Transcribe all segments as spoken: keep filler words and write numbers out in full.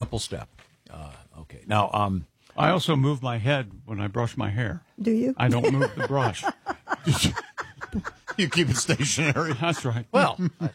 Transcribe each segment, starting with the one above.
simple step. Uh, okay. Now, um, I also move my head when I brush my hair. Do you? I don't move the brush. You keep it stationary. That's right. well,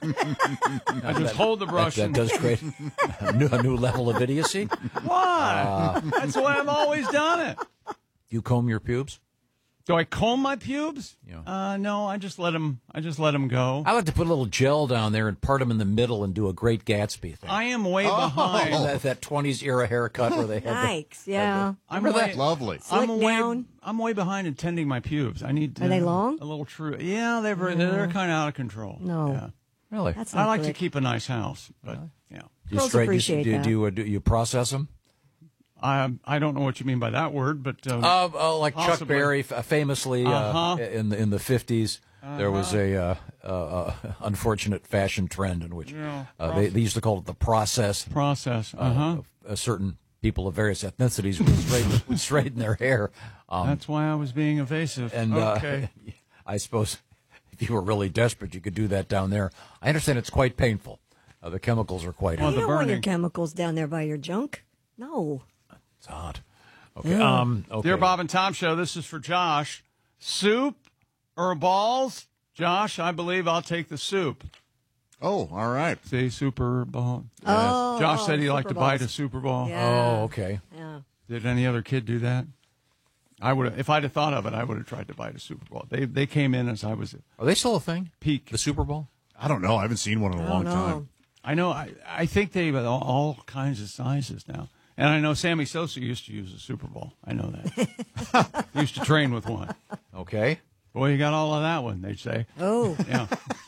I just hold the that, brush. that and, does create a new, a new level of idiocy. Why? That's the way I've always done it. You comb your pubes? Do I comb my pubes? Yeah. Uh, no, I just let them. I just let them go. I like to put a little gel down there and part them in the middle and do a Great Gatsby thing. I am way Oh. behind. that, that twenties era haircut where they had the, Yikes, yeah. I'm Remember way, that? Lovely. I'm Slick way, down. I'm way behind in tending my pubes. I need. To, Are they long? A little true. Yeah, they're very, they're kind of out of control. No. Yeah. really. That's I not like good. to keep a nice house, but yeah, Do you Girls straight- do you- appreciate do, you- that. do you, uh, do you process them? I I don't know what you mean by that word, but uh, Uh, uh, like Chuck Possibly. Berry, f- famously uh, Uh-huh. in the in the fifties, there was a uh, uh, uh, unfortunate fashion trend in which Yeah. uh, they, they used to call it the process. process. Uh Uh, huh. of, uh, certain people of various ethnicities would straighten, would straighten their hair. Um, That's why I was being evasive. and okay. uh, I suppose if you were really desperate, you could do that down there. I understand it's quite painful. Uh, the chemicals are quite Well, hot. You the don't want your burning. chemicals down there by your junk. No. It's hot. Okay. Um, okay. Dear Bob and Tom Show, this is for Josh. Soup or balls? Josh, I believe I'll take the soup. Oh, all right. See, Super Bowl. Oh, Josh oh, said he liked Super to bite a Bowls. Super Bowl. Yeah. Oh, okay. Yeah. Did any other kid do that? I would, if I'd have thought of it, I would have tried to bite a Super Bowl. They they came in as I was at Are they still a thing? peak. The Super Bowl? I don't know. I haven't seen one in a I long don't know. time. I know. I I think they have all, all kinds of sizes now. And I know Sammy Sosa used to use a Super Bowl. I know that. He used to train with one. Okay. Boy, you got all of that one, they'd say. Oh, Yeah,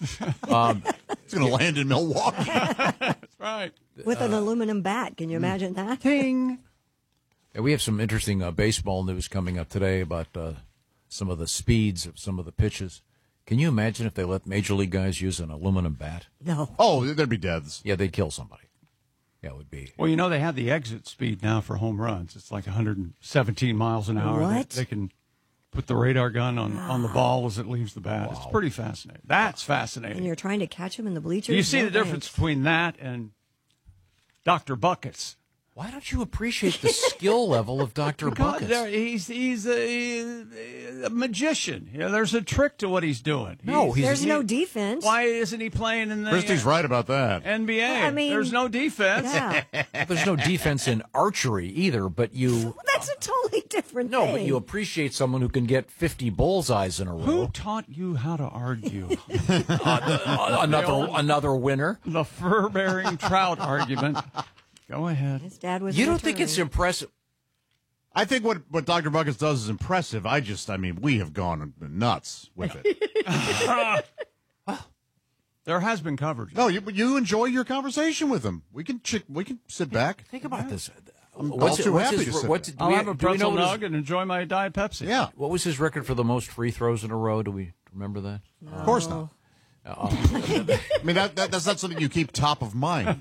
It's going to land in Milwaukee. that's right. with an aluminum bat. Can you imagine that? Ting. Yeah, we have some interesting uh, baseball news coming up today about uh, some of the speeds of some of the pitches. Can you imagine if they let major league guys use an aluminum bat? No. Oh, there'd be deaths. Yeah, they'd kill somebody. Yeah, it would be. Well, you know, they have the exit speed now for home runs. It's like one hundred seventeen miles an hour. What? They, they can put the radar gun on, on the ball as it leaves the bat. It's pretty fascinating. That's And fascinating. you're trying to catch him in the bleachers? You see No the difference thanks. between that and Doctor Buckets. Why don't you appreciate the skill level of Doctor God, there- Buckets? he's he's a, a magician. Yeah, there's a trick to what he's doing. No, he's- There's he- no defense. Why isn't he playing in the Christie's uh, right about that. N B A? Well, I mean- There's no defense. Yeah. There's no defense in archery either, but you... That's a totally different No, thing. but you appreciate someone who can get fifty bullseyes in a Who row. taught you how to argue? Uh, another another winner. The fur-bearing trout argument. Go ahead. His dad was You an don't think it's attorney. impressive? I think what, what Doctor Buckets does is impressive. I just, I mean, we have gone nuts with it. There has been coverage. No, you you enjoy your conversation with him. We can chick, we can sit back. Think about this. I'm all too happy to sit what's, there. do I'll we- have a do we know pretzel what his- nug and enjoy my Diet Pepsi. Yeah, What was his record for the most free throws in a row? Do we remember that? of course not. I mean, that, that that's not something you keep top of mind.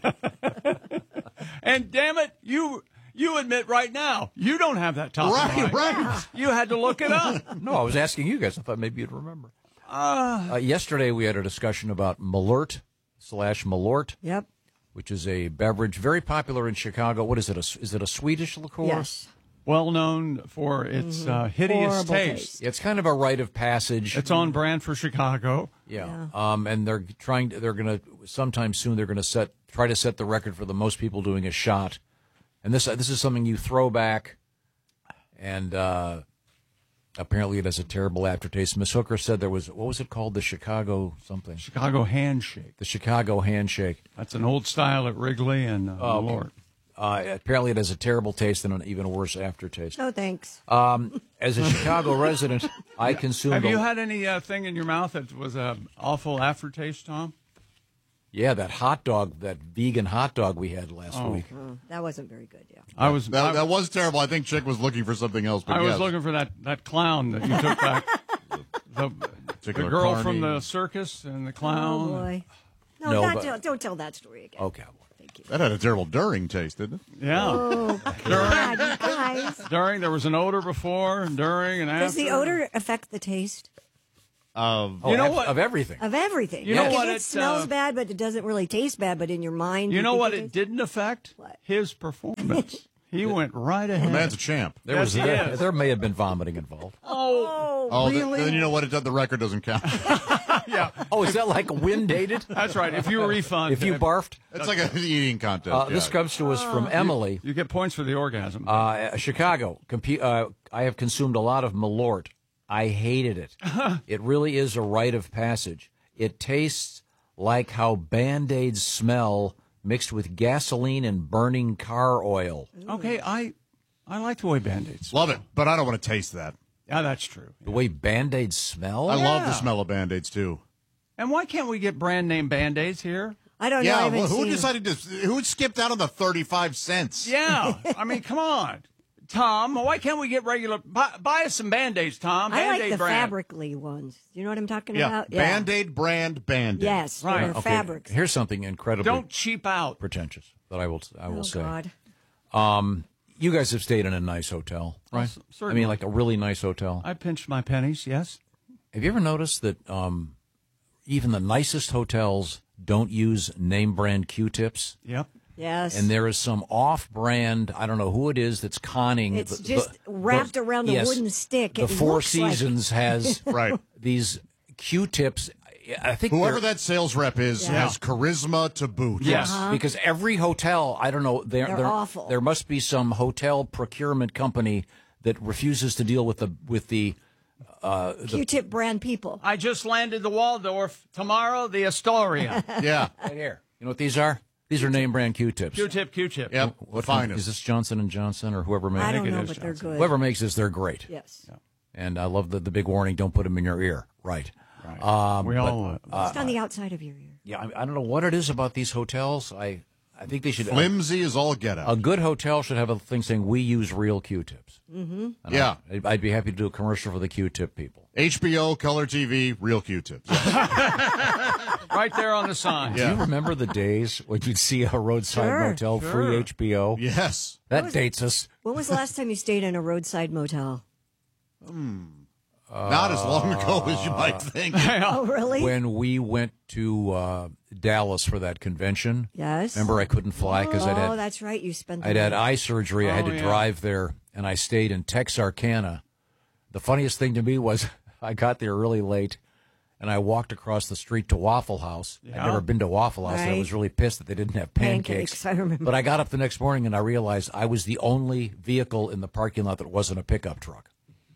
And damn it, you you admit right now you don't have that top of Right, mind. right. You had to look it up. No, I was asking you guys. I thought maybe you'd remember. Uh, yesterday we had a discussion about Malort slash Malort, Yep. which is a beverage very popular in Chicago. What is it? A, is it a Swedish liqueur? Yes. Well known for its uh, hideous Horrible taste. taste. It's kind of a rite of passage. It's on brand for Chicago. Yeah. Um, and they're trying to, they're going to, sometime soon, they're going to set, try to set the record for the most people doing a shot. And this, this is something you throw back, and, uh, apparently it has a terrible aftertaste. Miss Hooker said there was, what was it called? The Chicago something. Chicago handshake. The Chicago handshake. That's an old style at Wrigley and uh, Oh, okay. Malort. Uh, apparently it has a terrible taste and an even worse aftertaste. No thanks. Um, as a Chicago resident, I consumed. Have a- you had any uh, thing in your mouth that was an awful aftertaste, Tom? Yeah, that hot dog, that vegan hot dog we had last Oh. week. Mm, that wasn't very good, yeah. I was That, I, that was terrible. I think Chick was looking for something else. But I was yes. looking for that, that clown that you took back. the, the Particular girl Carney. from the circus and the clown. Oh, boy. No, No, not but- tell, don't tell that story again. Okay. Thank you. That had a terrible during taste, didn't it? Yeah. Oh, God, you guys. During, there was an odor before, during, and after. Does the odor affect the taste? Of Oh, You know of, what? of everything. Of everything. You know Like, what It, it, smells uh, bad, but it doesn't really taste bad. But in your mind, You know think what it it does? didn't affect? What? His performance. He went right the ahead. man's a champ. There Yes, was he there, is. there may have been vomiting involved. Oh, Oh, th- really? then you know what? It does, the record doesn't count. yeah, Oh, is that like wind dated? that's right. If you refund, If you barfed? It's like an eating contest. Uh, yeah. This comes to us from Emily. you get points for the orgasm. Uh, Chicago. Compu- uh, I have consumed a lot of Malort. I hated it. It really is a rite of passage. It tastes like how Band-Aids smell mixed with gasoline and burning car oil. okay, I I like the way Band-Aids. Love it, but I don't want to taste that. Yeah, that's true. The way Band-Aids smell? I love the Yeah. smell of Band-Aids, too. And why can't we get brand name Band-Aids here? I don't know. I Yeah, haven't well, who seen- decided to... Who skipped out on the thirty-five cents? Yeah, I mean, come on, Tom. Why can't we get regular? Buy, buy us some Band-Aids, Tom. I like Band-Aid the brand. Fabricly ones. You know what I'm talking Yeah, about? Band-Aid brand Band-Aid. Yes, Right. they're Okay. fabrics. Here's something incredibly Don't cheap out. pretentious that I will I will Oh say. God. You guys have stayed in a nice hotel, right? s- I certainly. mean, like a really nice hotel. I pinched my pennies. Yes. Have you ever noticed that um, even the nicest hotels don't use name brand Q-tips? Yep. Yes. And there is some off-brand, I don't know who it is, that's conning. It's the- just the- wrapped around a yes, wooden stick. The It Four looks like- Seasons has Right. these Q-tips. I think Whoever they're- that sales rep is Yeah. has charisma to boot. Yes. because every hotel, I don't know, there They're there, awful. there must be some hotel procurement company that refuses to deal with the with the Q-tip brand people. I just landed the Waldorf. Tomorrow, the Astoria. Yeah. right here. You know what these are? These are name brand Q-tips. Q-tip, Q-tip. Yep. What the finest. is this Johnson and Johnson or whoever makes I it? don't it know, is but they're Johnson. good. Whoever makes this, they're great. Yes. And I love the, the big warning: don't put them in your ear. Right. Right. Um, we but, all. Uh, Just on the outside of your ear. Yeah, I, I don't know what it is about these hotels. I I think they should. Flimsy is all get A out. good hotel should have a thing saying we use real Q-tips. Mm-hmm. Yeah. I'd, I'd be happy to do a commercial for the Q-tip people. H B O, color T V, real Q-tips. right there on the sign. Do you remember the days when you'd see a roadside Sure, motel sure. free H B O? Yes. That dates us. When was the last time you stayed in a roadside motel? Not as long ago as you might think. Oh, really? When we went to uh, Dallas for that convention. Yes. Remember, I couldn't fly because I'd Oh, had that's right. You spent. the I'd had night. eye surgery. I had Oh, to yeah. drive there, and I stayed in Texarkana. The funniest thing to me was I got there really late, and I walked across the street to Waffle House. I'd Yeah. never been to Waffle House. and I Right. was really pissed that they didn't have pancakes. Pancakes, I remember. But I got up the next morning, and I realized I was the only vehicle in the parking lot that wasn't a pickup truck.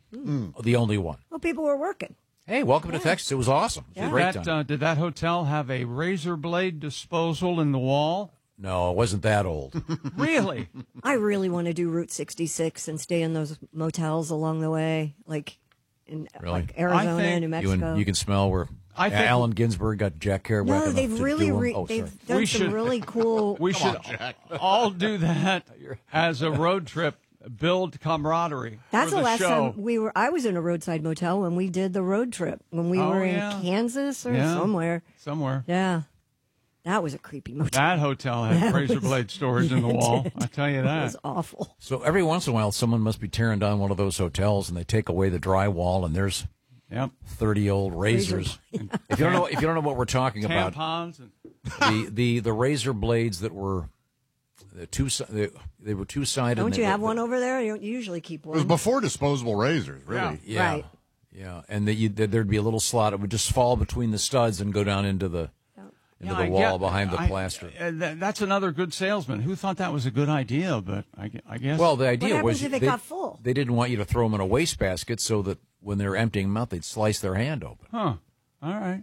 The only one. Well, people were working. Hey, welcome to Texas. It was awesome. It was a Yeah. great That, time. uh, did that hotel have a razor blade disposal in the wall? No, it wasn't that old. Really? I really want to do Route sixty-six and stay in those motels along the way, like in Really? like Arizona, I think New You, Mexico. and, you can smell where I think- Allen Ginsberg got Jack Kerouac. no, enough they've to really do 'em. re- oh, they've sorry. done We some should- really cool. We should all do that as a road trip. Build camaraderie. That's for the the last show. time we were. I was in a roadside motel when we did the road trip when we Oh, were in yeah. Kansas or Yeah. somewhere. Somewhere. Yeah, that was a creepy motel. That hotel had That razor was- blade storage in the wall. did. I tell you It that. was awful. So every once in a while, someone must be tearing down one of those hotels, and they take away the drywall, and there's Yep. thirty old razors. If you don't know, if you don't know what we're talking about, Tampons and the, the the razor blades that were the two si- they, they were two sided. Don't you have one over there? You don't usually keep It was one. before disposable razors, really. Yeah, Right. yeah, and that you, that there'd be a little slot. It would just fall between the studs and go down into the into Yeah, the I wall get- behind the I- plaster. uh, that- that's another good salesman. Who thought that was a good idea? But I, gu- I guess. Well, the idea happens was if it they, got full? they didn't want you to throw them in a wastebasket so that when they're emptying them out, they'd slice their hand open. huh? All right.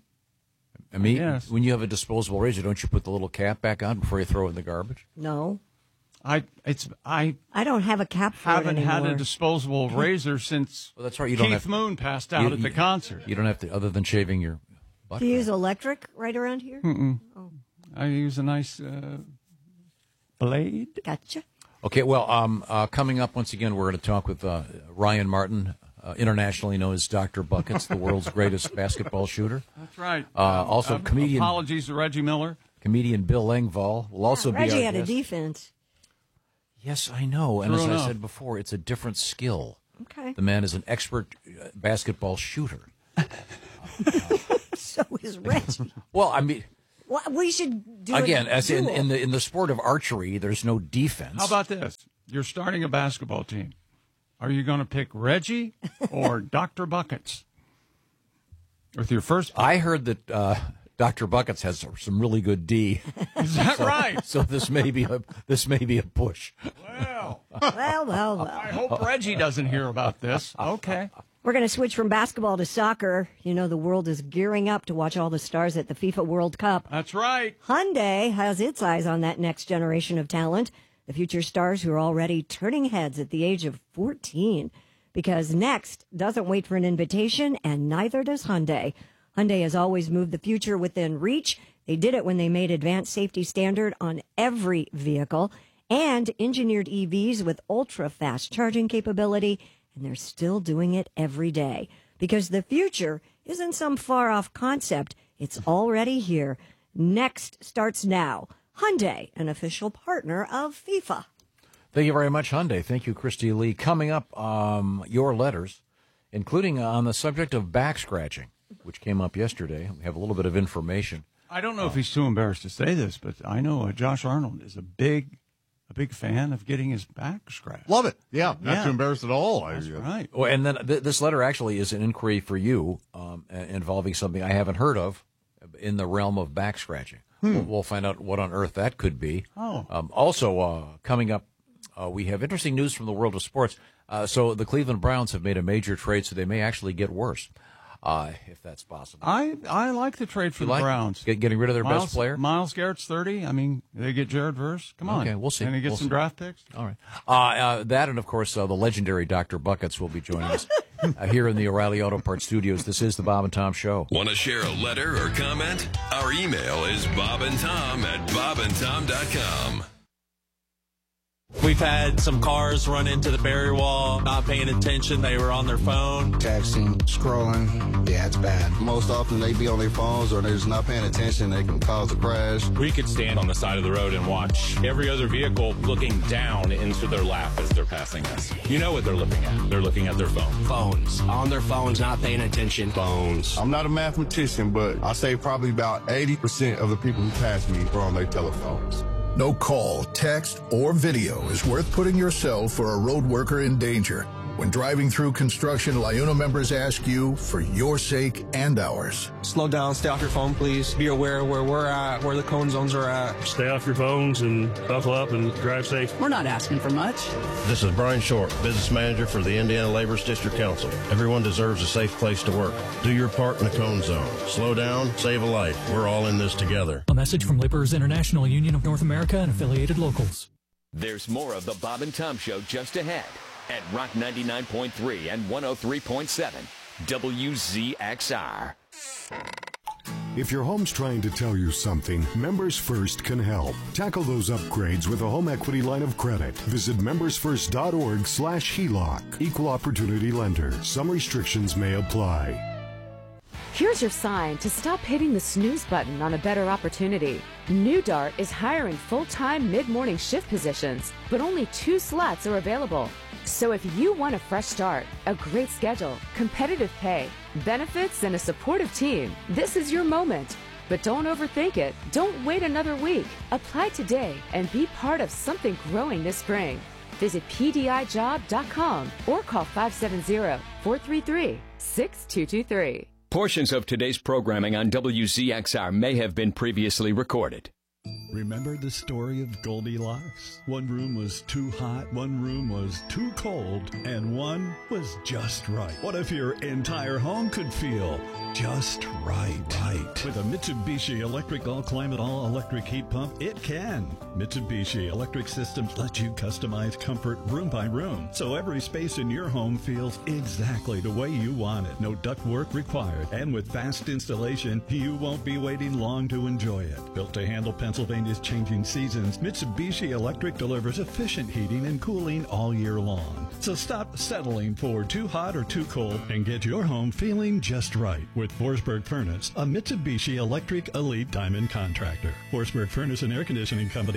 I mean, guess. when you have a disposable razor, don't you put the little cap back on before you throw it in the garbage? No, I it's I I don't have a cap for haven't it had anymore. a disposable razor since Well, that's right. You don't Keith have Moon passed out you- at the you- concert. You don't have to, other than shaving your butt. Do you crack. use electric right around here? I use a nice uh, blade. Gotcha. Okay, well, um, uh, coming up once again, we're going to talk with uh, Ryan Martin, uh, internationally known as Doctor Buckets, the world's greatest basketball shooter. That's right. Uh, also, comedian Apologies to Reggie Miller. comedian Bill Engvall will also be Reggie our had a guest. defense. Yes, I know, and True as enough. I said before, it's a different skill. Okay. The man is an expert uh, basketball shooter. So is Reggie. Well, I mean, Well, we should do again, a as in, duel. in the in the sport of archery, there's no defense. How about this? You're starting a basketball team. Are you going to pick Reggie or Doctor Buckets? With your first pick. I heard that uh, Doctor Buckets has some really good D. Is that right? So this may be a this may be a push. Well, well, well, well. I hope Reggie doesn't hear about this. Okay. We're going to switch from basketball to soccer. You know, the world is gearing up to watch all the stars at the FIFA World Cup. That's right. Hyundai has its eyes on that next generation of talent, the future stars who are already turning heads at the age of fourteen. Because Next doesn't wait for an invitation, and neither does Hyundai. Hyundai has always moved the future within reach. They did it when they made advanced safety standard on every vehicle and engineered E Vs with ultra-fast charging capability, and they're still doing it every day. Because the future isn't some far-off concept. It's already here. Next starts now. Hyundai, an official partner of FIFA. Thank you very much, Hyundai. Thank you, Christy Lee. Coming up, um, your letters, including on the subject of back scratching, which came up yesterday. We have a little bit of information. I don't know if he's too embarrassed to say this, but I know uh, Josh Arnold is a big, a big fan of getting his back scratched. Love it. Yeah, not Yeah. too embarrassed at all. I- That's right. Oh, and then th- this letter actually is an inquiry for you um, uh, involving something I haven't heard of in the realm of back scratching. We'll, we'll find out what on earth that could be. Oh. Um, also, uh, coming up, uh, we have interesting news from the world of sports. Uh, so the Cleveland Browns have made a major trade, so they may actually get worse, uh, if that's possible. I I like the trade for You the like Browns. Get, getting rid of their Miles, best player? Miles Garrett's thirty. I mean, they get Jared Verse. Come on. Okay, we'll see. And they get We'll some see. draft picks. All right. Uh, uh, that and, of course, uh, the legendary Doctor Buckets will be joining us uh, here in the O'Reilly Auto Parts studios. This is the Bob and Tom Show. Want to share a letter or comment? Our email is bobandtom at bobandtom dot com. We've had some cars run into the barrier wall, not paying attention. They were on their phone. Texting, scrolling, yeah, it's bad. Most often they be on their phones or they're just not paying attention. They can cause a crash. We could stand on the side of the road and watch every other vehicle looking down into their lap as they're passing us. You know what they're looking at. They're looking at their phone. Phones. On their phones, not paying attention. Phones. I'm not a mathematician, but I say probably about eighty percent of the people who pass me were on their telephones. No call, text, or video is worth putting yourself or a road worker in danger. When driving through construction, LIUNA members ask you for your sake and ours. Slow down, stay off your phone, please. Be aware where we're at, where the cone zones are at. Stay off your phones and buckle up and drive safe. We're not asking for much. This is Brian Short, business manager for the Indiana Labor's District Council. Everyone deserves a safe place to work. Do your part in the cone zone. Slow down, save a life. We're all in this together. A message from Laborers International Union of North America and affiliated locals. There's more of the Bob and Tom Show just ahead at Rock ninety-nine point three and one oh three point seven W Z X R. If your home's trying to tell you something, Members First can help. Tackle those upgrades with a home equity line of credit. Visit members first dot org slash H E L O C. Equal Opportunity Lender. Some restrictions may apply. Here's your sign to stop hitting the snooze button on a better opportunity. New Dart is hiring full-time mid-morning shift positions, but only two slots are available. So if you want a fresh start, a great schedule, competitive pay, benefits, and a supportive team, this is your moment. But don't overthink it. Don't wait another week. Apply today and be part of something growing this spring. Visit P D I job dot com or call five seven zero, four three three, six two two three. Portions of today's programming on W Z X R may have been previously recorded. Remember the story of Goldilocks? One room was too hot, one room was too cold, and one was just right. What if your entire home could feel just right? Right. With a Mitsubishi Electric All-Climate All-Electric Heat Pump, it can. Mitsubishi Electric Systems let you customize comfort room by room, so every space in your home feels exactly the way you want it. No ductwork required, and with fast installation, you won't be waiting long to enjoy it. Built to handle Pennsylvania's changing seasons, Mitsubishi Electric delivers efficient heating and cooling all year long. So stop settling for too hot or too cold and get your home feeling just right with Forsberg Furnace, a Mitsubishi Electric Elite Diamond contractor. Forsberg Furnace and Air Conditioning Company,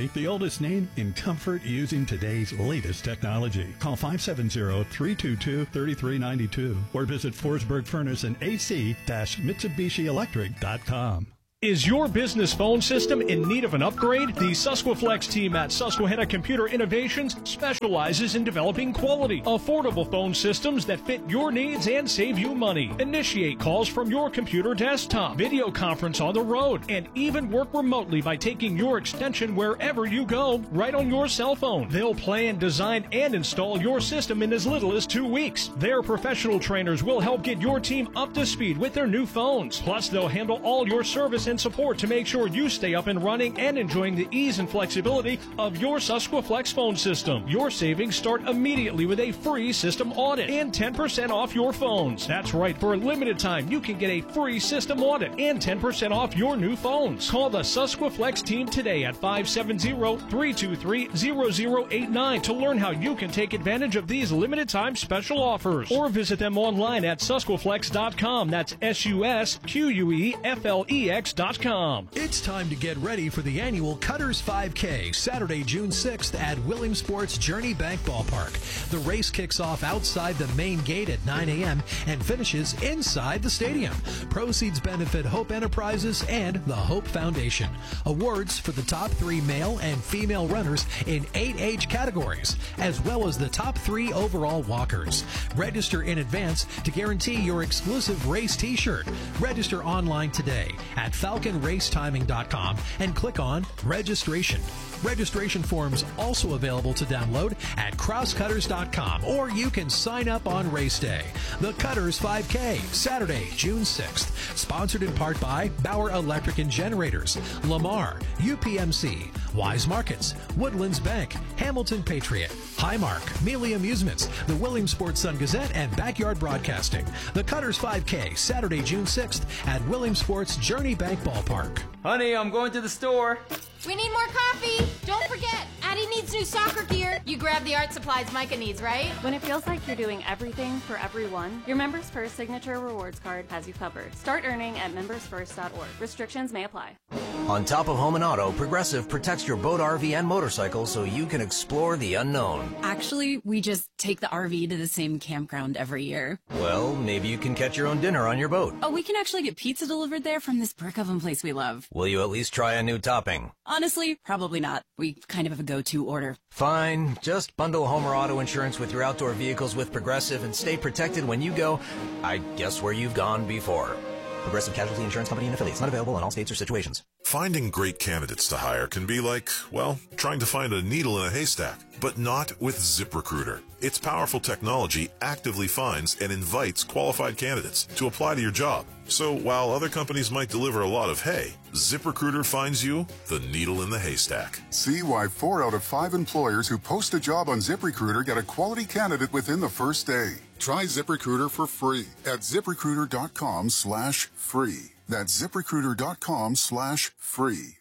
the oldest name in comfort using today's latest technology. Call five seven zero, three two two, three three nine two or visit Forsberg Furnace and A C Mitsubishi Electric dot com. Is your business phone system in need of an upgrade? The Susquaflex team at Susquehanna Computer Innovations specializes in developing quality, affordable phone systems that fit your needs and save you money. Initiate calls from your computer desktop, video conference on the road, and even work remotely by taking your extension wherever you go, right on your cell phone. They'll plan, design, and install your system in as little as two weeks. Their professional trainers will help get your team up to speed with their new phones. Plus, they'll handle all your service and support to make sure you stay up and running and enjoying the ease and flexibility of your Susquaflex phone system. Your savings start immediately with a free system audit and ten percent off your phones. That's right, for a limited time, you can get a free system audit and ten percent off your new phones. Call the Susquaflex team today at five seven zero, three two three, zero zero eight nine to learn how you can take advantage of these limited time special offers. Or visit them online at susquaflex dot com. That's S U S Q U E F L E X dot com. It's time to get ready for the annual Cutters five K, Saturday, June sixth at Williamsport's Journey Bank Ballpark. The race kicks off outside the main gate at nine a.m. and finishes inside the stadium. Proceeds benefit Hope Enterprises and the Hope Foundation. Awards for the top three male and female runners in eight age categories, as well as the top three overall walkers. Register in advance to guarantee your exclusive race t-shirt. Register online today at falcon race timing dot com and click on registration. Registration forms also available to download at cross cutters dot com, or you can sign up on race day. The Cutters five K, Saturday, June sixth. Sponsored in part by Bauer Electric and Generators, Lamar, U P M C, Wise Markets, Woodlands Bank, Hamilton Patriot, Highmark, Mealy Amusements, the Williamsport Sun Gazette, and Backyard Broadcasting. The Cutters five K, Saturday, June sixth at Williamsport's Journey Bank Ballpark. Honey, I'm going to the store. We need more coffee. Don't forget, Addie needs new soccer gear. You grab the art supplies Micah needs, right? When it feels like you're doing everything for everyone, your Members First Signature Rewards Card has you covered. Start earning at members first dot org. Restrictions may apply. On top of home and auto, Progressive protects your boat, R V, and motorcycle so you can explore the unknown. Actually, we just take the R V to the same campground every year. Well, maybe you can catch your own dinner on your boat. Oh, we can actually get pizza delivered there from this brick oven place we love. Will you at least try a new topping? Honestly, probably not. We kind of have a go-to order. Fine. Just bundle home or auto insurance with your outdoor vehicles with Progressive and stay protected when you go, I guess, where you've gone before. Progressive Casualty Insurance Company and affiliates. Not available in all states or situations. Finding great candidates to hire can be like, well, trying to find a needle in a haystack. But not with ZipRecruiter. Its powerful technology actively finds and invites qualified candidates to apply to your job. So while other companies might deliver a lot of hay, ZipRecruiter finds you the needle in the haystack. See why four out of five employers who post a job on ZipRecruiter get a quality candidate within the first day. Try ZipRecruiter for free at ZipRecruiter.com slash free. That's ZipRecruiter.com slash free.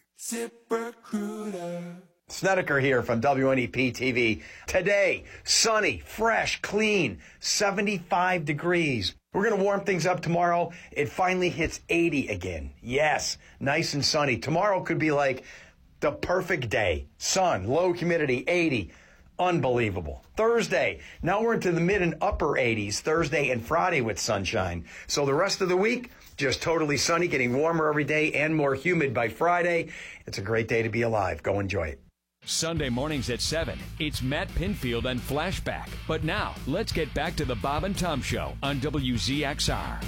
ZipRecruiter. Snedeker here from W N E P T V. Today, sunny, fresh, clean, seventy-five degrees. We're going to warm things up tomorrow. It finally hits eighty again. Yes, nice and sunny. Tomorrow could be like the perfect day. Sun, low humidity, eighty. Unbelievable. Thursday, now we're into the mid and upper eighties, Thursday and Friday with sunshine. So the rest of the week, just totally sunny, getting warmer every day and more humid by Friday. It's a great day to be alive. Go enjoy it. Sunday mornings at seven, it's Matt Pinfield and Flashback. But now, let's get back to the Bob and Tom Show on W Z X R.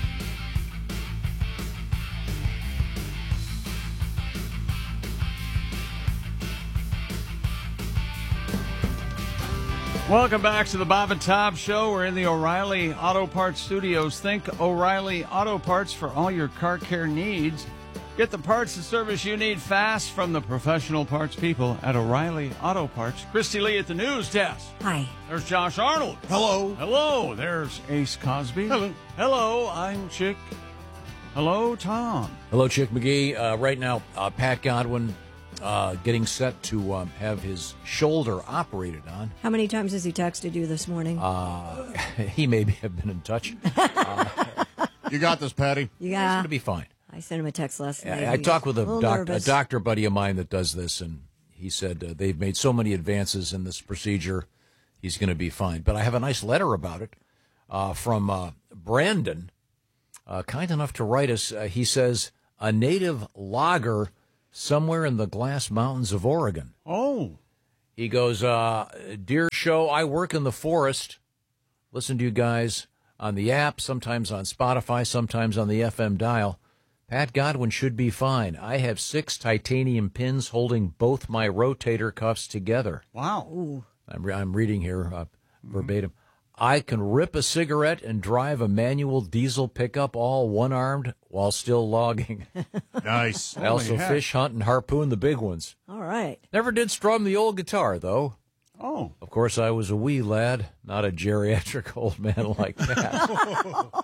Welcome back to the Bob and Tom Show. We're in the O'Reilly Auto Parts Studios. Think O'Reilly Auto Parts for all your car care needs. Get the parts and service you need fast from the professional parts people at O'Reilly Auto Parts. Christy Lee at the news desk. Hi. There's Josh Arnold. Hello. Hello. There's Ace Cosby. Hello. Hello. I'm Chick. Hello, Tom. Hello, Chick McGee. Uh, right now, uh, Pat Godwin uh, getting set to um, have his shoulder operated on. How many times has he texted you this morning? Uh, he may have been in touch. Uh, you got this, Patty. Yeah. It's going to be fine. I sent him a text last night. I, I talked with a, a doc, a nervous. doctor buddy of mine that does this, and he said uh, they've made so many advances in this procedure, he's going to be fine. But I have a nice letter about it uh, from uh, Brandon, uh, kind enough to write us. Uh, he says, a native logger somewhere in the Glass Mountains of Oregon. Oh. He goes, uh, dear show, I work in the forest. Listen to you guys on the app, sometimes on Spotify, sometimes on the F M dial. Pat Godwin should be fine. I have six titanium pins holding both my rotator cuffs together. Wow. Ooh. I'm, re- I'm reading here uh, verbatim. I can rip a cigarette and drive a manual diesel pickup all one-armed while still logging. Nice. I also Holy heck. fish, hunt, and harpoon the big ones. All right. Never did strum the old guitar, though. Oh. Of course, I was a wee lad, not a geriatric old man like that.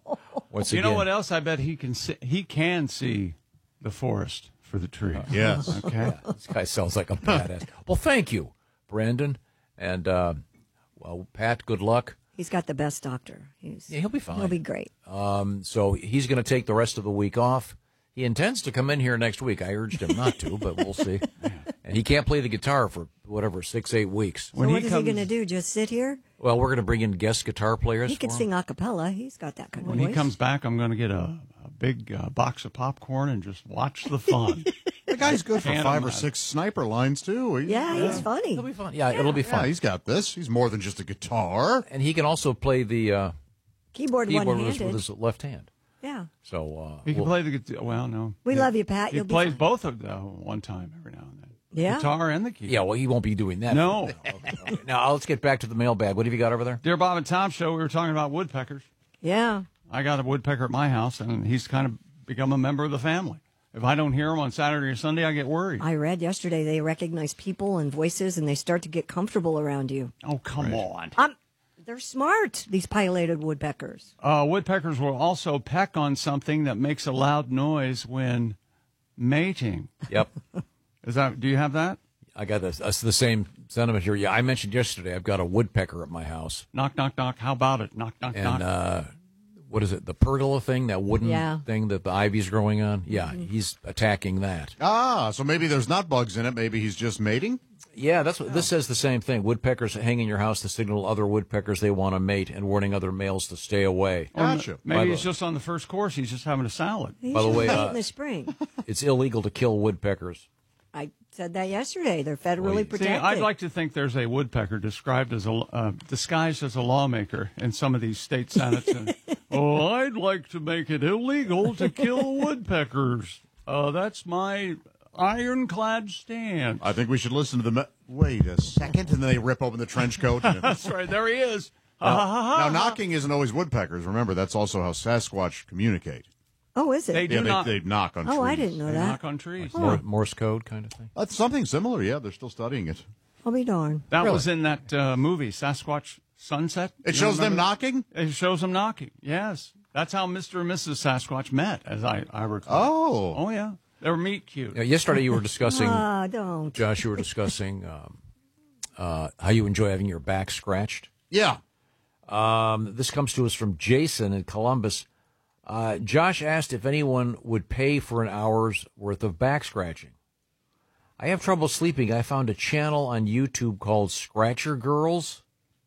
Once You again, know what else? I bet he can see, he can see the forest for the trees. Yes. Okay. Yeah, this guy sounds like a badass. Well, thank you, Brandon. And, uh, well, Pat, good luck. He's got the best doctor. He's, Yeah, he'll be fine. He'll be great. Um, so he's going to take the rest of the week off. He intends to come in here next week. I urged him not to, but we'll see. And he can't play the guitar for, whatever, six, eight weeks. So what is he going to do? Just sit here? Well, we're going to bring in guest guitar players. He could for him. sing a cappella. He's got that kind When of voice. he comes back, I'm going to get a, a big uh, box of popcorn and just watch the fun. The guy's good for Can't five or imagine. six sniper lines, too. He- Yeah, he's funny. It'll be fun. Yeah, it'll be fun. Yeah, he's got this. He's more than just a guitar. And he can also play the uh, Keyboard, keyboard with his, one-handed. with his left hand. Yeah. So uh, He can we'll- play the guitar. Well, no. We He- love you, Pat. He You'll be plays fine. both of them one time every now and then. Yeah. Guitar and the keyboard. Yeah, well, he won't be doing that. No. Okay, okay. Now, let's get back to the mailbag. What have you got over there? Dear Bob and Tom show, we were talking about woodpeckers. Yeah. I got a woodpecker at my house, and he's kind of become a member of the family. If I don't hear him on Saturday or Sunday, I get worried. I read yesterday they recognize people and voices, and they start to get comfortable around you. Oh, come on. Um, they're smart, these pileated woodpeckers. Uh, woodpeckers will also peck on something that makes a loud noise when mating. Yep. Is that? Do you have that? I got this. That's the same sentiment here. Yeah, I mentioned yesterday I've got a woodpecker at my house. Knock, knock, knock. How about it? Knock, knock, knock. And uh, what is it? The pergola thing, that wooden Yeah. thing that the ivy's growing on? Yeah, Mm-hmm. he's attacking that. Ah, so maybe there's not bugs in it. Maybe he's just mating? Yeah, that's what this says. The same thing. Woodpeckers hang in your house to signal other woodpeckers they want to mate and warning other males to stay away. Or m- Gotcha. Maybe By he's the- just on the first course. He's just having a salad. They By the usually way, mate uh, in the spring. It's illegal to kill woodpeckers. I said that yesterday. They're federally Well, you- See, protected. I'd like to think there's a woodpecker described as a uh, disguised as a lawmaker in some of these state senates. And, oh, I'd like to make it illegal to kill woodpeckers. Uh, that's my ironclad stand. I think we should listen to the. Me- Wait a second, and then they rip open the trench coat. And That's right. There he is. now, now, knocking isn't always woodpeckers. Remember, that's also how Sasquatch communicate. Oh, is it? They do Yeah, they, not. they knock on trees. Oh, I didn't know They that. knock on trees. Mor- Morse code kind of thing. That's something similar. Yeah, they're still studying it. I'll be darned. That Really? was in that uh, movie, Sasquatch Sunset. It You shows them remember that? knocking? It shows them knocking. Yes, that's how Mister and Missus Sasquatch met, as I I recall. Oh. oh yeah, they were meet cute. Yeah, yesterday you were discussing, Ah, don't. Josh, you were discussing um, uh, how you enjoy having your back scratched. Yeah. Um, this comes to us from Jason in Columbus. Uh, Josh asked if anyone would pay for an hour's worth of back scratching. I have trouble sleeping. I found a channel on YouTube called Scratcher Girls.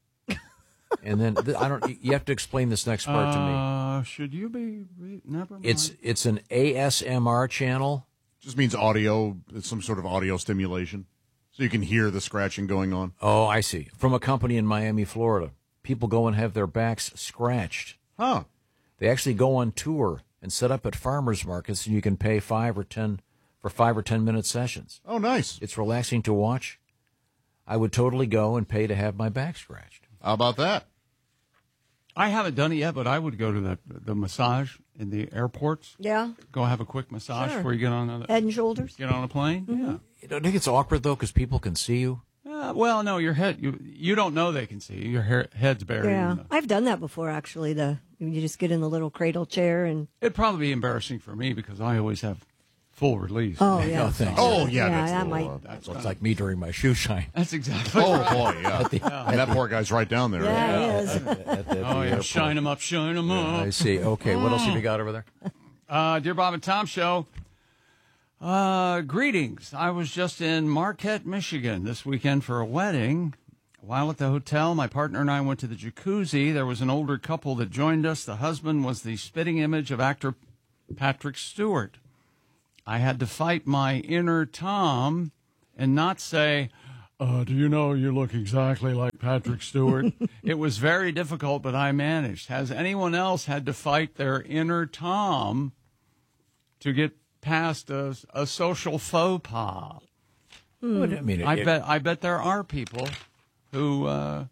And then th- I don't. You have to explain this next part to me. Uh, should you be? Re- Never mind. It's it's an A S M R channel. Just means audio. It's some sort of audio stimulation, so you can hear the scratching going on. Oh, I see. From a company in Miami, Florida. People go and have their backs scratched. Huh. They actually go on tour and set up at farmers markets, and you can pay five or ten for five or ten minute sessions. Oh, nice. It's relaxing to watch. I would totally go and pay to have my back scratched. How about that? I haven't done it yet, but I would go to the the massage in the airports. Yeah. Go have a quick massage Sure. before you get on the Head and shoulders. get on a plane. Mm-hmm. You don't think it's awkward though, because people can see you. Yeah. Uh, well, no, your head. You you don't know they can see you. Your hair, head's buried. Yeah. In the, I've done that before, actually. The You just get in the little cradle chair and. it'd probably be embarrassing for me because I always have full release. Oh, yeah. No, thanks. Oh, yeah. Yeah, that's that the, might- uh, That's it's like me during my shoe shine. That's exactly. oh, right. boy, yeah. At the- And that poor guy's right down there. Yeah, it is. At the- at the Oh yeah, airport. shine them up, shine them Yeah, up. I see. Okay, what else have you got over there? Uh, Dear Bob and Tom Show, Uh, greetings. I was just in Marquette, Michigan this weekend for a wedding. While at the hotel, my partner and I went to the jacuzzi. There was an older couple that joined us. The husband was the spitting image of actor Patrick Stewart. I had to fight my inner Tom and not say, uh, do you know you look exactly like Patrick Stewart? It was very difficult, but I managed. Has anyone else had to fight their inner Tom to get past a, a social faux pas? Hmm. I mean, it, I it, bet I bet there are people who uh,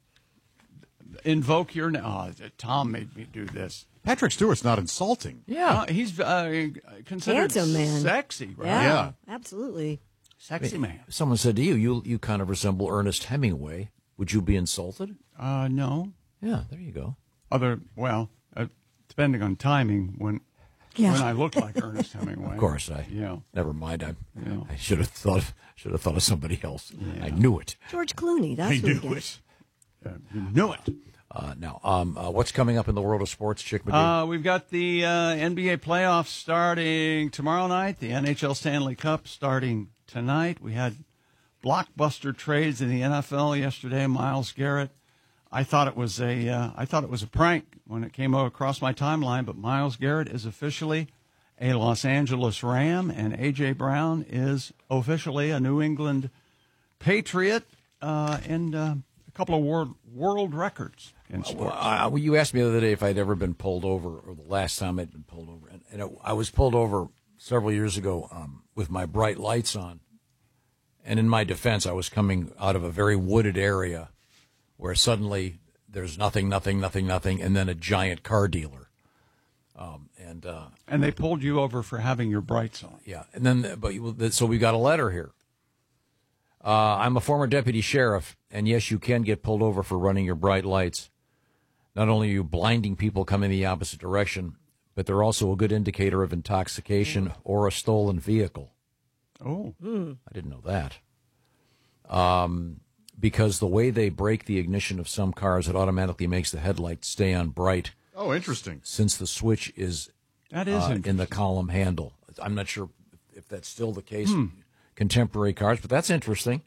invoke your name. Oh, Tom made me do this. Patrick Stewart's not insulting. Yeah, uh, he's uh, considered Handsome man. sexy, right? Yeah, Yeah. absolutely. Sexy I mean, man. if someone said to you, you, you kind of resemble Ernest Hemingway. Would you be insulted? Uh, no. Yeah, there you go. Other well, uh, depending on timing, when Yeah. when I look like Ernest Hemingway. Of course, I. Yeah. Never mind. I. Yeah. I should have thought. Of, should have thought of somebody else. I knew it. George Clooney. That's I who knew we get. it. Uh, you knew it. Uh, now, um, uh, what's coming up in the world of sports, Chick McGee? Uh, we've got the uh, N B A playoffs starting tomorrow night, the N H L Stanley Cup starting tonight. We had blockbuster trades in the N F L yesterday. Myles Garrett. I thought it was a uh, I thought it was a prank when it came across my timeline, but Myles Garrett is officially a Los Angeles Ram, and A J. Brown is officially a New England Patriot, uh, and uh, a couple of world world records in sports. Uh, well, you asked me the other day if I'd ever been pulled over, or the last time I'd been pulled over. And, and it, I was pulled over several years ago um, with my bright lights on. And in my defense, I was coming out of a very wooded area where suddenly there's nothing, nothing, nothing, nothing, and then a giant car dealer. Um, and uh, And they pulled you over for having your brights on. yeah, and then but you- so we got a letter here. Uh, I'm a former deputy sheriff, and yes, you can get pulled over for running your bright lights. Not only are you blinding people coming the opposite direction, but they're also a good indicator of intoxication or a stolen vehicle. Oh. I didn't know that. Um, because the way they break the ignition of some cars, it automatically makes the headlights stay on bright. Oh, interesting. Since the switch is, That is uh, in interesting. the column handle. I'm not sure if that's still the case Hmm. in contemporary cars, but that's interesting.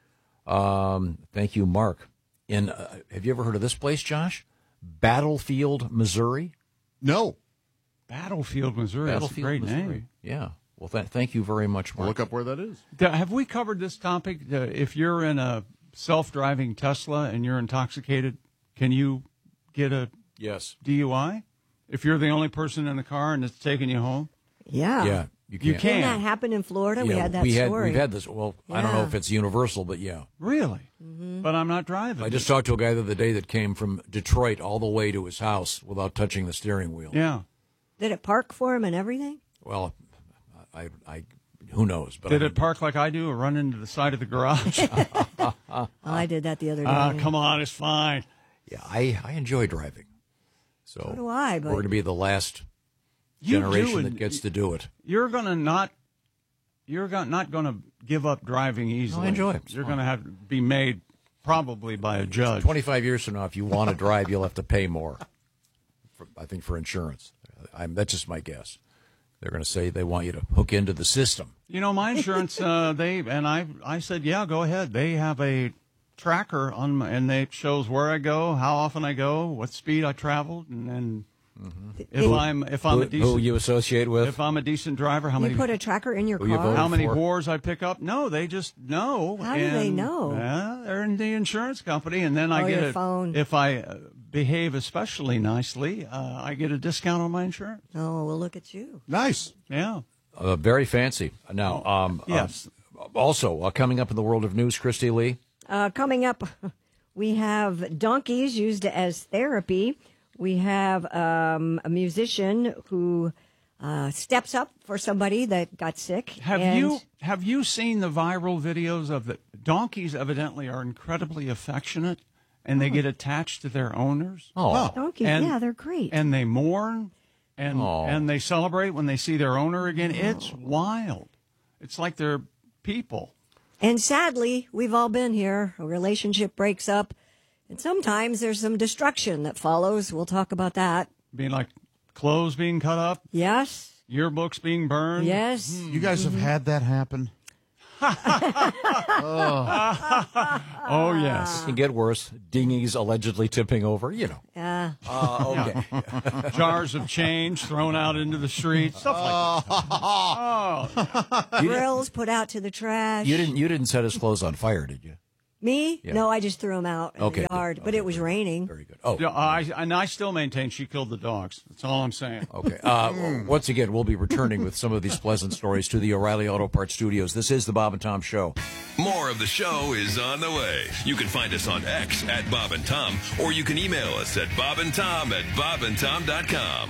Um, thank you, Mark. In uh, have you ever heard of this place, Josh? Battlefield, Missouri. No. Battlefield, Missouri. That's a Battlefield, great Missouri. name. Yeah. Well, th- thank you very much, Mark. I'll look up where that is. D- Have we covered this topic? Uh, if you're in a self-driving Tesla and you're intoxicated, can you get a Yes. D U I? If you're the only person in the car and it's taking you home? Yeah. Yeah, you You can. can. Didn't that happen in Florida? we Yeah, had that we had, story. We've had this. Well, I don't know Yeah. if it's universal, but yeah. Really? Mm-hmm. But I'm not driving. I just talked to a guy the other day that came from Detroit all the way to his house without touching the steering wheel. Yeah. Did it park for him and everything? Well, I, I, who knows? But Did I it park like I do or run into the side of the garage? Oh, I did that the other day. Ah, come on, it's fine. Yeah, I, I enjoy driving. So, So do I, but- we're going to be the last You generation do, that and gets to do it. You're gonna not. You're go- not going to give up driving easily. I enjoy it. It's You're fun. going to have to be made probably by a judge. twenty-five years from now, if you want to drive, you'll have to pay more, for, I think, for insurance. I'm, that's just my guess. They're going to say they want you to hook into the system. You know, my insurance. Uh, they and I. I said, yeah, go ahead. They have a tracker on, my, and it shows where I go, how often I go, what speed I traveled, and then if Who- I'm if I'm who, a decent who you associate with. if I'm a decent driver, how You many put a tracker in your Who you car? voted how many for? whores I pick up? No, they just know. How do they and, know? uh, they're in the insurance company, and then I Oh, get your a phone. if I uh, behave especially nicely, uh, I get a discount on my insurance. Oh, well, look at you. Nice. Yeah. Uh, very fancy. Now, um, Yes. uh, also, uh, coming up in the world of news, Christy Lee. Uh, coming up, we have donkeys used as therapy. We have um, a musician who uh, steps up for somebody that got sick. Have and- you have you seen the viral videos of the donkeys? Evidently, are incredibly affectionate, and they get attached to their owners. Oh, Donkeys, And- yeah, they're great. and they mourn, and Oh. and they celebrate when they see their owner again. It's wild. It's like they're people. And sadly, we've all been here. A relationship breaks up, and sometimes there's some destruction that follows. We'll talk about that. Being like clothes being cut up. Yes. yearbooks being burned. Yes. You guys have had that happen? oh. oh, yes. It can get worse. Dinghies allegedly tipping over, you know. Yeah. Uh, okay. Jars of change thrown out into the street, stuff like that. Oh. Grills put out to the trash. You didn't you didn't set his clothes on fire, did you? Me? Yeah. No, I just threw them out in Okay, the yard, good. but it was raining. Very good. Oh, Yeah, I, and I still maintain she killed the dogs. That's all I'm saying. okay. Uh, once again, we'll be returning with some of these pleasant stories to the O'Reilly Auto Parts studios. This is the Bob and Tom Show. More of the show is on the way. You can find us on X at Bob and Tom, or you can email us at bobandtom at bobandtom dot com.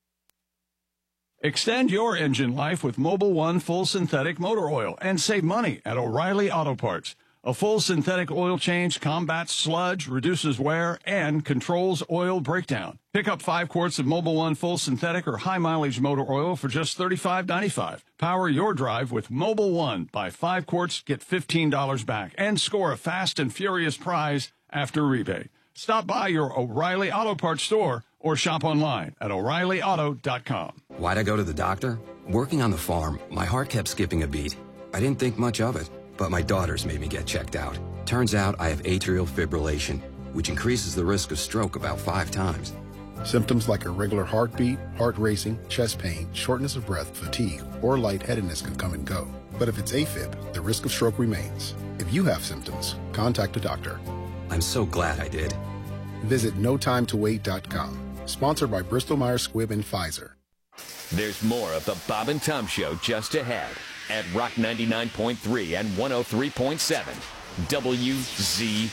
Extend your engine life with Mobil One Full Synthetic Motor Oil and save money at O'Reilly Auto Parts. A full synthetic oil change combats sludge, reduces wear, and controls oil breakdown. Pick up five quarts of Mobil One Full Synthetic or High Mileage Motor Oil for just thirty-five ninety-five. Power your drive with Mobil One. Buy five quarts, get fifteen dollars back, and score a fast and furious prize after rebate. Stop by your O'Reilly Auto Parts store or shop online at O'Reilly Auto dot com. Why'd I go to the doctor? Working on the farm, my heart kept skipping a beat. I didn't think much of it, but my daughters made me get checked out. Turns out I have atrial fibrillation, which increases the risk of stroke about five times. Symptoms like irregular heartbeat, heart racing, chest pain, shortness of breath, fatigue, or lightheadedness can come and go. But if it's AFib, the risk of stroke remains. If you have symptoms, contact a doctor. I'm so glad I did. Visit no time to wait dot com. Sponsored by Bristol Myers Squibb and Pfizer. There's more of the Bob and Tom Show just ahead at Rock ninety-nine point three and one oh three point seven W Z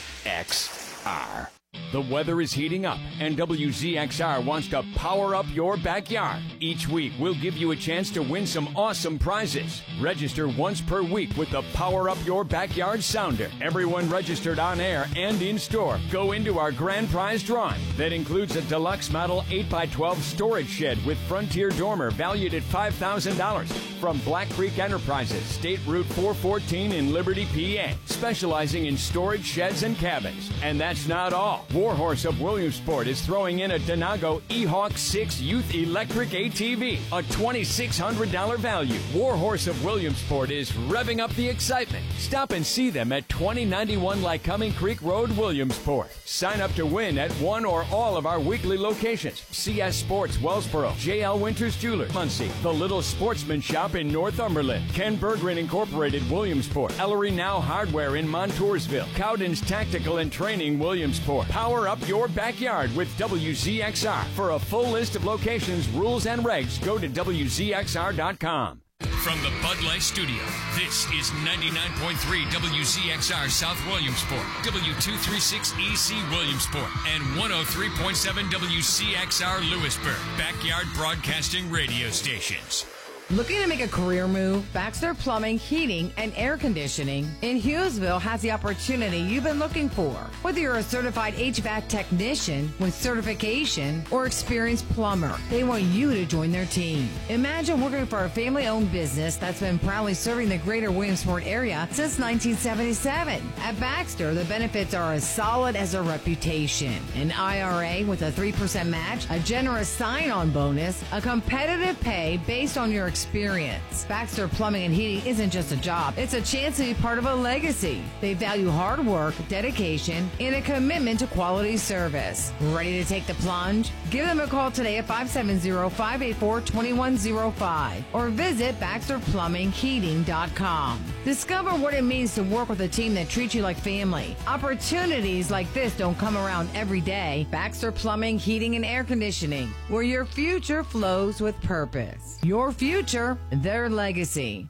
X R. The weather is heating up, and W Z X R wants to power up your backyard. Each week, we'll give you a chance to win some awesome prizes. Register once per week with the Power Up Your Backyard Sounder. Everyone registered on air and in store go into our grand prize drawing. That includes a deluxe model eight by twelve storage shed with Frontier Dormer valued at five thousand dollars from Black Creek Enterprises, State Route four fourteen in Liberty, P A, specializing in storage sheds and cabins. And that's not all. Warhorse of Williamsport is throwing in a Denago E-Hawk six Youth Electric A T V, a twenty-six hundred dollars value. Warhorse of Williamsport is revving up the excitement. Stop and see them at twenty ninety-one Lycoming Creek Road, Williamsport. Sign up to win at one or all of our weekly locations. C S Sports, Wellsboro, J L Winters Jewelers, Muncie, The Little Sportsman Shop in Northumberland, Ken Berggren Incorporated, Williamsport, Ellery Now Hardware in Montoursville, Cowden's Tactical and Training, Williamsport. Power up your backyard with W Z X R. For a full list of locations, rules, and regs, go to W Z X R dot com. From the Bud Light Studio, this is ninety-nine point three W Z X R South Williamsport, W two thirty-six E C Williamsport, and one oh three point seven W C X R Lewisburg, backyard broadcasting radio stations. Looking to make a career move? Baxter Plumbing, Heating, and Air Conditioning in Hughesville has the opportunity you've been looking for. Whether you're a certified H V A C technician with certification or experienced plumber, they want you to join their team. Imagine working for a family-owned business that's been proudly serving the greater Williamsport area since nineteen seventy-seven. At Baxter, the benefits are as solid as a reputation. An I R A with a three percent match, a generous sign-on bonus, a competitive pay based on your experience. Experience. Baxter Plumbing and Heating isn't just a job, it's a chance to be part of a legacy. They value hard work, dedication, and a commitment to quality service. Ready to take the plunge? Give them a call today at five seven zero, five eight four, two one zero five or visit Baxter Plumbing Heating dot com. Discover what it means to work with a team that treats you like family. Opportunities like this don't come around every day. Baxter Plumbing, Heating, and Air Conditioning, where your future flows with purpose. Your future, their legacy.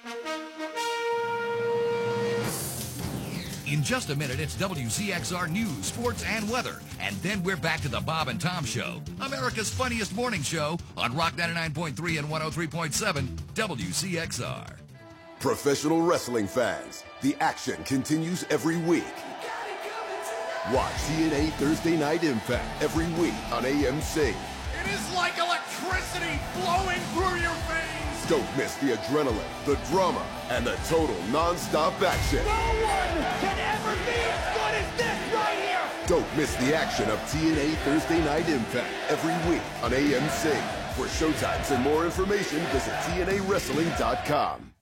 In just a minute, it's W Z X R News, Sports, and Weather. And then we're back to the Bob and Tom Show, America's funniest morning show on Rock ninety-nine point three and one oh three point seven W Z X R. Professional wrestling fans, the action continues every week. Watch T N A Thursday Night Impact every week on A M C. It is like electricity flowing through your veins. Don't miss the adrenaline, the drama, and the total non-stop action. No one can ever be as good as this right here. Don't miss the action of T N A Thursday Night Impact every week on A M C. For showtimes and more information, visit T N A wrestling dot com.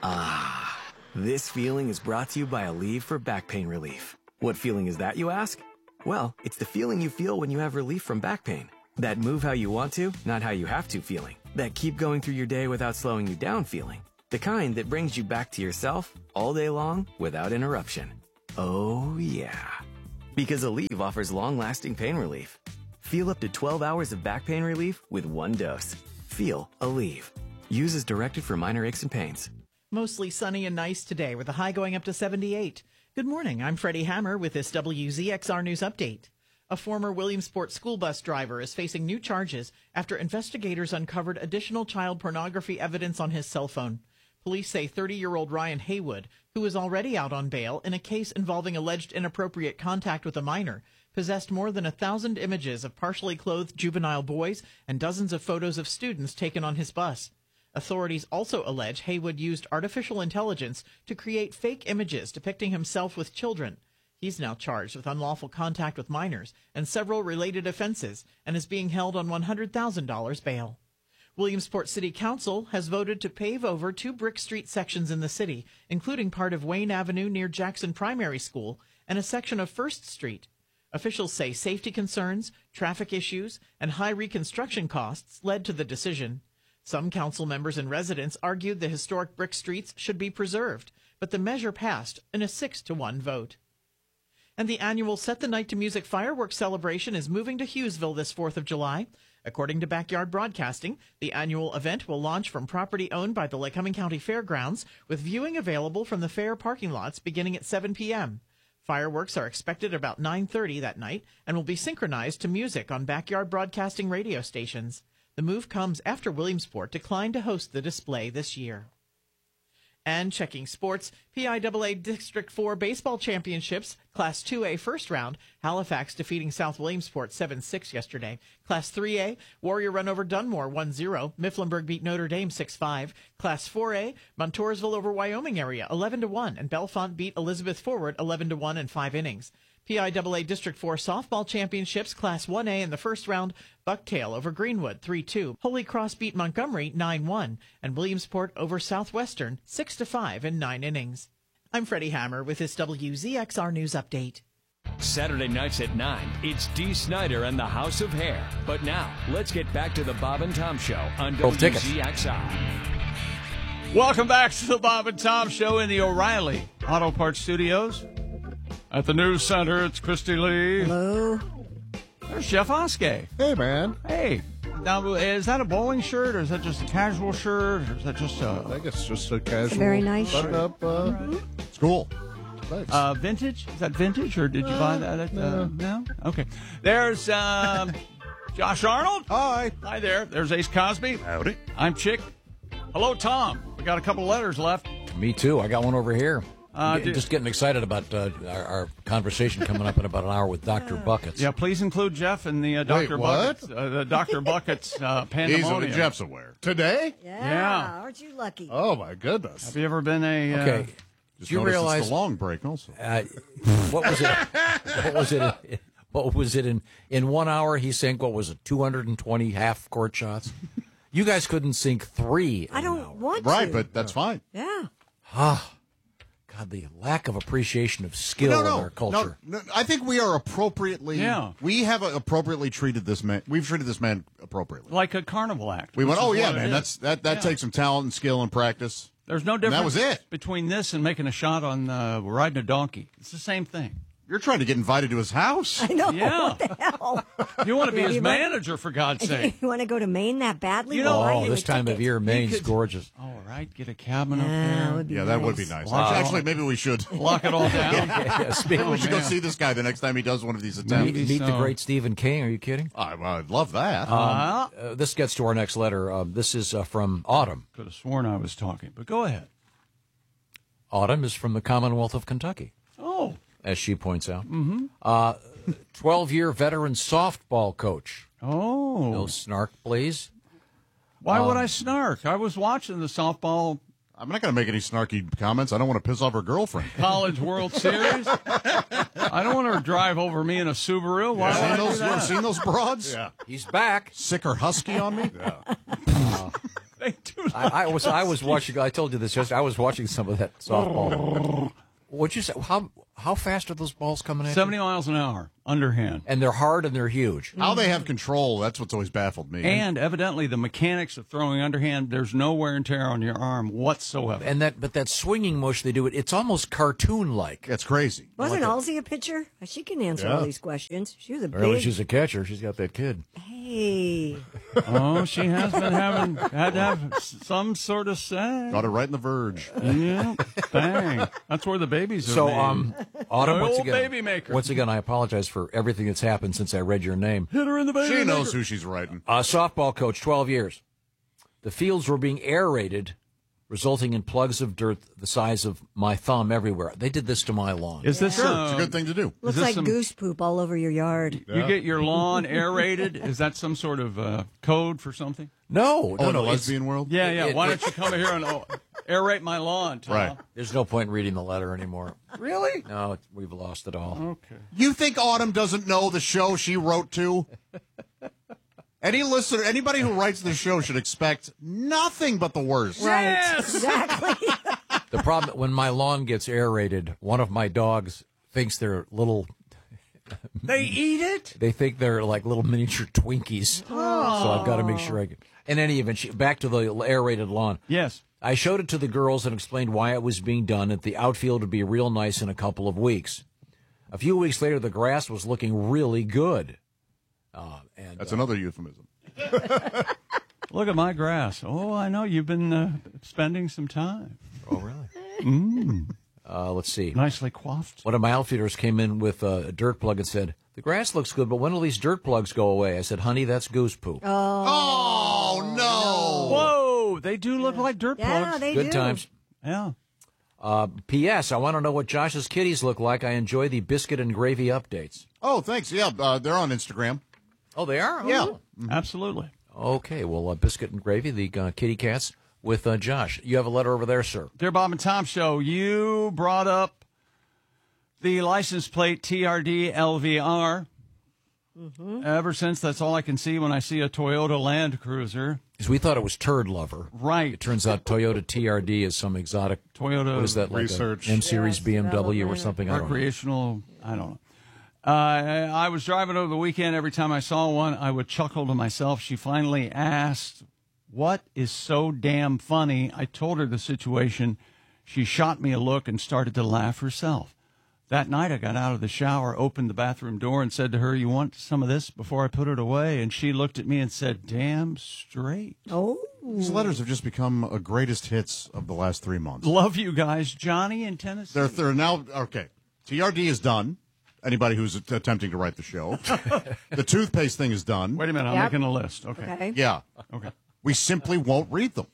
Ah, this feeling is brought to you by Aleve for back pain relief. What feeling is that, you ask? Well, it's the feeling you feel when you have relief from back pain. That move how you want to, not how you have to feeling. That keep going through your day without slowing you down feeling. The kind that brings you back to yourself all day long without interruption. Oh, yeah. Because Aleve offers long-lasting pain relief. Feel up to twelve hours of back pain relief with one dose. Feel Aleve. Use as directed for minor aches and pains. Mostly sunny and nice today with a high going up to seventy-eight. Good morning. I'm Freddie Hammer with this W Z X R News Update. A former Williamsport school bus driver is facing new charges after investigators uncovered additional child pornography evidence on his cell phone. Police say thirty-year-old Ryan Haywood, who is already out on bail in a case involving alleged inappropriate contact with a minor, possessed more than a thousand images of partially clothed juvenile boys and dozens of photos of students taken on his bus. Authorities also allege Haywood used artificial intelligence to create fake images depicting himself with children. He's now charged with unlawful contact with minors and several related offenses and is being held on one hundred thousand dollars bail. Williamsport City Council has voted to pave over two Brick Street sections in the city, including part of Wayne Avenue near Jackson Primary School and a section of First Street. Officials say safety concerns, traffic issues, and high reconstruction costs led to the decision. Some council members and residents argued the historic brick streets should be preserved, but the measure passed in a six to one vote. And the annual Set the Night to Music fireworks celebration is moving to Hughesville this fourth of July. According to Backyard Broadcasting, the annual event will launch from property owned by the Lycoming County Fairgrounds, with viewing available from the fair parking lots beginning at seven p.m. Fireworks are expected about nine thirty that night and will be synchronized to music on Backyard Broadcasting radio stations. The move comes after Williamsport declined to host the display this year. And checking sports, P I A A District four Baseball Championships, Class two A first round, Halifax defeating South Williamsport seven six yesterday. Class three A, Warrior run over Dunmore one zero. Mifflinburg beat Notre Dame six five. Class four A, Montoursville over Wyoming area eleven to one, and Bellefonte beat Elizabeth Forward eleven to one in five innings. P I A A District four Softball Championships, Class one A in the first round, Bucktail over Greenwood three two. Holy Cross beat Montgomery nine one, and Williamsport over Southwestern six to five in nine innings. I'm Freddie Hammer with this W Z X R News Update. Saturday nights at nine, it's Dee Snider and the House of Hair. But now, let's get back to the Bob and Tom Show on Roll W Z X R. Welcome back to the Bob and Tom Show in the O'Reilly Auto Parts Studios. At the News Center, it's Christy Lee. Hello. There's Jeff Oskey. Hey, man. Hey. Now, is that a bowling shirt, or is that just a casual shirt, or is that just a... I think it's just a casual... Very nice shirt. Up, uh, It's cool. Thanks. Uh, vintage? Is that vintage, or did you buy that at... Uh, no? Okay. There's um, Josh Arnold. Hi. Hi there. There's Ace Cosby. Howdy. I'm Chick. Hello, Tom. We got a couple of letters left. Me too. I got one over here. Uh, Get, just getting excited about uh, our, our conversation coming up in about an hour with Doctor Buckets. Yeah, please include Jeff in the uh, Doctor Wait, what? Buckets, uh, the Doctor Buckets uh, He's, pandemonium. Jeff's aware. Today? Yeah, Yeah. aren't you lucky? Oh, my goodness. Have you ever been a... Uh, Okay. Just Do you noticed realize it's the long break also? Uh, what was it? What was it? What was it in in one hour? He sank what was it? two hundred twenty half court shots. You guys couldn't sink three. I don't want to. Right, but that's fine. Yeah. Ah, God, the lack of appreciation of skill no, in no, our culture. No, no, I think we are appropriately. Yeah. We have appropriately treated this man. We've treated this man appropriately. Like a carnival act. We went, This oh is yeah, what it man. is. That's that. That Yeah. takes some talent and skill and practice. There's no And difference that was it. between this and making a shot on uh, riding a donkey. It's the same thing. You're trying to get invited to his house. I know. Yeah. What the hell? You want to be Yeah, his you might- manager, for God's sake. You want to go to Maine that badly? You know- Well, I Oh, get this a time of ticket. year, Maine's could- gorgeous. All right, get a cabin up Yeah, there. that would be Yeah, that would be nice. nice. Wow. Actually, maybe we should Lock it all down. Yeah, speaking we of- should go see this guy the next time he does one of these attempts. meet, Maybe meet the so. great Stephen King. Are you kidding? I, I'd love that. Uh, Uh, this gets to our next letter. Uh, this is uh, from Autumn. could have sworn I was talking, but go ahead. Autumn is from the Commonwealth of Kentucky, Oh, as she points out. Mm-hmm. Uh, twelve-year veteran softball coach. oh. No snark, please. Why would um, I snark? I was watching the softball I'm not going to make any snarky comments. I don't want to piss off her girlfriend. College World Series. I don't want her to drive over me in a Subaru. Why Yeah. would I Seen do those, that? seen those broads? Yeah. He's back. Sick or husky on me? Yeah. Uh, I, I was I was watching. I told you this yesterday. I was watching some of that softball. What'd you say? How how fast are those balls coming at you? seventy miles an hour, underhand. And they're hard and they're huge. How they have control, that's what's always baffled me. And evidently, the mechanics of throwing underhand, there's no wear and tear on your arm whatsoever. And that, but that swinging motion they do, it it's almost cartoon-like. That's crazy. Wasn't Like Halsey a pitcher? She can answer Yeah. all these questions. She was a Apparently big. she's a catcher. She's got that kid. Hey. Oh, she has been having, had to have s- some sort of say. Got it right in the verge. Yeah, bang. That's where the babies are So, made. um, Autumn, The once old again, baby maker. once again, I apologize for everything that's happened since I read your name. Hit her in the baby She knows maker. who she's writing. Uh, softball coach, twelve years. The fields were being aerated, resulting in plugs of dirt the size of my thumb everywhere. They did this to my lawn. Is this Sure, uh, it's a good thing to do. Looks this like some- goose poop all over your yard. You get your lawn aerated? Is that some sort of uh, code for something? No, Oh, no, in no. the it's- lesbian world? Yeah, yeah. It- Why it- don't you come here and oh, aerate my lawn, Tom? Right. There's no point in reading the letter anymore. Really? No, it, we've lost it all. Okay. You think Autumn doesn't know the show she wrote to? Any listener, anybody who writes the show should expect nothing but the worst. Right. Exactly. The problem, when my lawn gets aerated, one of my dogs thinks they're little, They eat it? they think they're like little miniature Twinkies. Oh. So I've got to make sure I get. In any event, she, back to the aerated lawn. Yes. I showed it to the girls and explained why it was being done, that the outfield would be real nice in a couple of weeks. A few weeks later, the grass was looking really good. Uh, and That's uh, another euphemism. Look at my grass. Oh, I know. You've been uh, spending some time. Oh, really? Mm. Uh, let's see. Nicely coiffed. One of my outfitters came in with a dirt plug and said, "The grass looks good, but when will these dirt plugs go away?" I said, "Honey, that's goose poop." Oh, no. Whoa, they do look like dirt Yeah, plugs. they Good do. times. Yeah. Uh, P S. I want to know what Josh's kitties look like. I enjoy the biscuit and gravy updates. Oh, thanks. Yeah, uh, they're on Instagram. Oh, they are? Oh. Yeah. Absolutely. Okay, well, uh, biscuit and gravy, the uh, kitty cats with uh, Josh. You have a letter over there, sir. Dear Bob and Tom Show, you brought up the license plate T R D L V R. Mm-hmm. Ever since, that's all I can see when I see a Toyota Land Cruiser. Because we thought it was Turd Lover. Right. It turns out Toyota T R D is some exotic Toyota What is that, like research. a M Series Yes, B M W or development. something? I don't know. recreational, I don't know. Uh, I I was driving over the weekend. Every time I saw one, I would chuckle to myself. She finally asked, "What is so damn funny?" I told her the situation. She shot me a look and started to laugh herself. That night, I got out of the shower, opened the bathroom door, and said to her, "You want some of this before I put it away?" And she looked at me and said, "Damn straight." Oh. These letters have just become a greatest hits of the last three months. Love you guys. Johnny in Tennessee. They're, they're now, okay, T R D is done. Anybody who's attempting to write the show. The toothpaste thing is done. Wait a minute. I'm Yep. making a list. Okay. Okay. Yeah. Okay. We simply won't read them.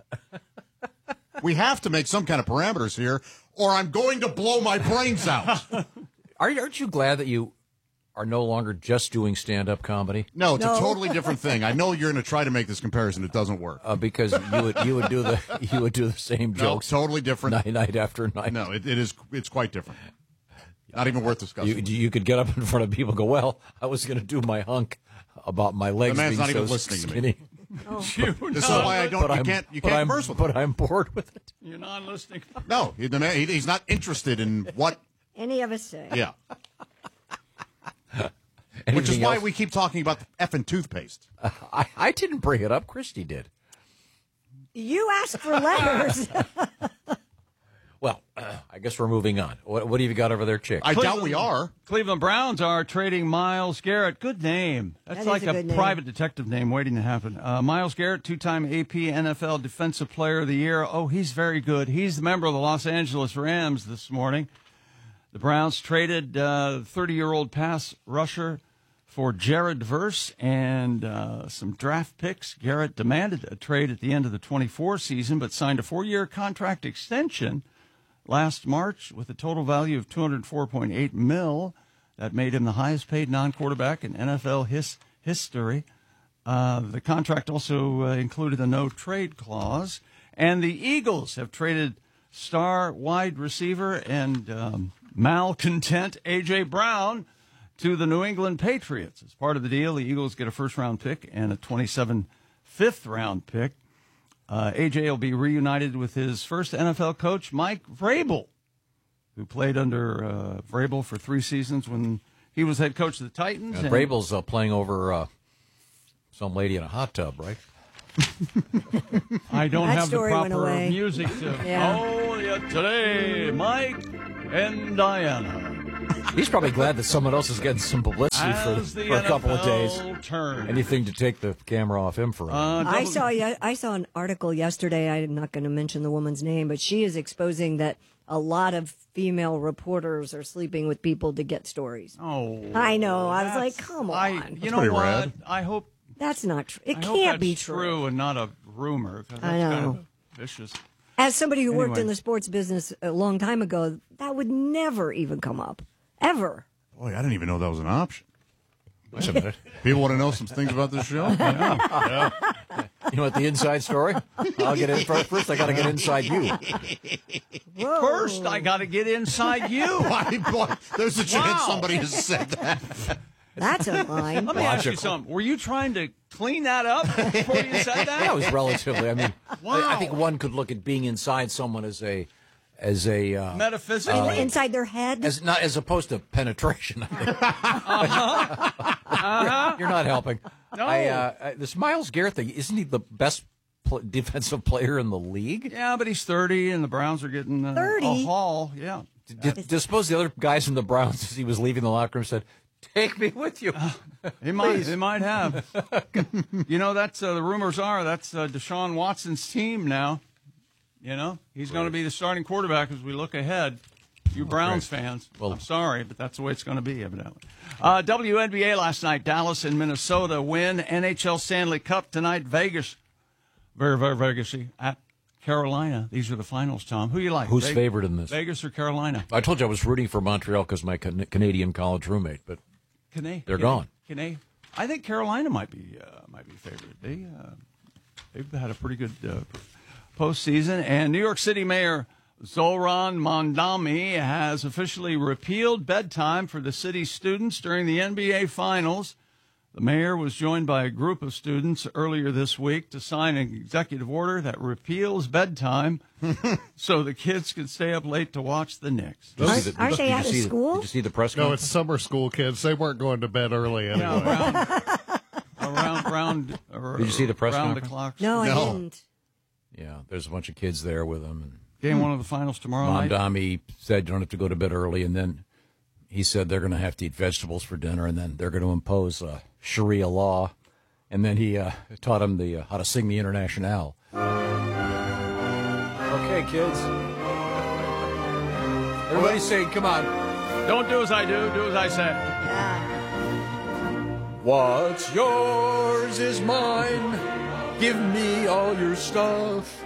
We have to make some kind of parameters here, or I'm going to blow my brains out. Are, aren't you glad that you are no longer just doing stand-up comedy? No, it's No. a totally different thing. I know you're going to try to make this comparison. It doesn't work. Uh, because you would you would do the you would do the same No, jokes totally different. night night after night. No, it, it is. It's quite different. Not even worth discussing. You, you could get up in front of people and go, "Well, I was going to do my hunk about my legs The man's being not so even listening to me. skinny." This is why I don't. But You I'm- can't. You but can't I'm- converse with But him. I'm bored with it. You're not listening. No, he, the man, he, he's not interested in what. Any of us say. Yeah, which is Anything why else? we keep talking about the effing toothpaste. I, I didn't bring it up. Christy did. You asked for letters. Well, uh, I guess we're moving on. What, what have you got over there, Chick? I doubt we are. Cleveland Browns are trading Myles Garrett. Good name. That's That is like a a, good name. private detective name waiting to happen. Uh, Myles Garrett, two-time A P N F L Defensive Player of the Year. Oh, he's very good. He's the member of the Los Angeles Rams this morning. The Browns traded uh, thirty-year-old pass rusher for Jared Verse and uh, some draft picks. Garrett demanded a trade at the end of the twenty-four season, but signed a four-year contract extension last March with a total value of two hundred four point eight mil. That made him the highest paid non-quarterback in N F L his, history. Uh, the contract also uh, included a no-trade clause, And the Eagles have traded star wide receiver and um, malcontent A J. Brown to the New England Patriots. As part of the deal, the Eagles get a first-round pick and a twenty-seven fifth-round pick. Uh, A J will be reunited with his first N F L coach, Mike Vrabel, who played under uh, Vrabel for three seasons when he was head coach of the Titans. And and Vrabel's uh, playing over uh, some lady in a hot tub, right? I don't That have the story went proper away. music to. Yeah. Oh, yeah, today, Mike and Diana. He's probably glad that someone else is getting some publicity for, As the for a couple of days. N F L turn. Anything to take the camera off him for a Uh, I saw ye- I saw an article yesterday. I'm not going to mention the woman's name, but she is exposing that a lot of female reporters are sleeping with people to get stories. Oh, I know. I was that's- like, come on. I, you know what? rad. I hope That's not true. It I hope can't that's be true. and not a rumor. 'Cause that's I know. Kind of vicious. As somebody who worked Anyway. in the sports business a long time ago, that would never even come up, ever. Boy, I didn't even know that was an option. Wait a minute. People want to know some things about this show? Yeah. You want the inside story? I'll get in first. First, I got to get inside you. First, I got to get inside you. Why, boy, there's a chance Wow. somebody has said that. That's a line. Let me ask you Logical. something. Were you trying to clean that up before you said that? That was relatively. I mean, Wow. I, I think one could look at being inside someone as a, as a uh, Metaphysical. In- inside their head? as not as opposed to penetration. I think. Uh-huh. Uh-huh. You're not helping. No. I, uh, I, this Myles Garrett thing, isn't he the best pl- defensive player in the league? Yeah, but he's thirty, and the Browns are getting uh, thirty? a haul. Yeah. Did, did suppose the other guys from the Browns, as he was leaving the locker room, said, "Take me with you." They might. Please. They might have. You know, that's uh, the rumors are that's uh, Deshaun Watson's team now. You know, he's going to be the starting quarterback as we look ahead. You Browns fans, well, I'm sorry, but that's the way it's going to be, evidently. Uh, W N B A last night, Dallas and Minnesota win. N H L Stanley Cup tonight, Vegas. Very, very Vegas-y at Carolina. These are the finals, Tom. Who you like? Who's Ve- favored in this? Vegas or Carolina? I told you I was rooting for Montreal because my can- Canadian college roommate, but Can they? they're can gone. They, can they? I think Carolina might be uh, might be favored. They uh, they've had a pretty good uh, postseason. And New York City Mayor Zoran Mondami has officially repealed bedtime for the city's students during the N B A Finals. The mayor was joined by a group of students earlier this week to sign an executive order that repeals bedtime so the kids can stay up late to watch the Knicks. Did you see the- Aren't they did you out of see the- school? Did you see the press No, conference? it's summer school kids. They weren't going to bed early anyway. Yeah, around, around, around. Did you see the press around conference? the clock? No, I didn't. Yeah, there's a bunch of kids there with him. And Game one of the finals tomorrow night. Mondami said you don't have to go to bed early, and then he said they're going to have to eat vegetables for dinner, and then they're going to impose uh, Sharia law, and then he uh, taught him the uh, how to sing the Internationale. Okay, kids. Everybody say, come on. Don't do as I do, do as I say. What's yours is mine. Give me all your stuff.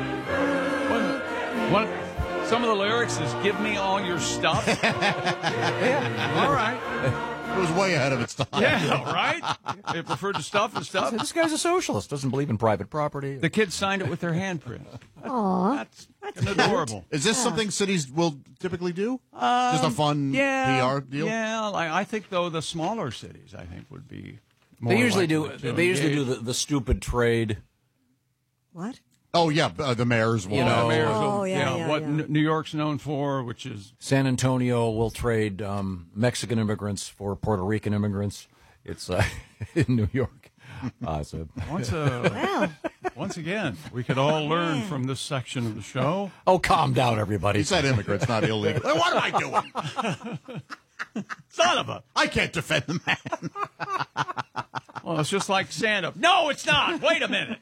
One, one, some of the lyrics is "Give me all your stuff." Yeah. All right. It was way ahead of its time. Yeah, right. They preferred to stuff and stuff. This guy's a socialist. Doesn't believe in private property. The kids signed it with their handprints. Aw, that's, that's adorable. Is this Yeah. something cities will typically do? Um, Just a fun yeah, P R deal? Yeah, like, I think though the smaller cities, I think would be. More They usually do. likely to They usually do engage. the, the stupid trade. What? Oh yeah, uh, the mayor's one. You know, Mayors will- Oh, yeah, yeah, what yeah. N- New York's known for, which is San Antonio will trade um, Mexican immigrants for Puerto Rican immigrants. It's uh, in New York. Uh, so. once a, once again, we could all learn from this section of the show. Oh, calm down, everybody. He said immigrants, not illegal. What am I doing? Son of a! I can't defend the man. Well, it's just like stand up. No, it's not. Wait a minute.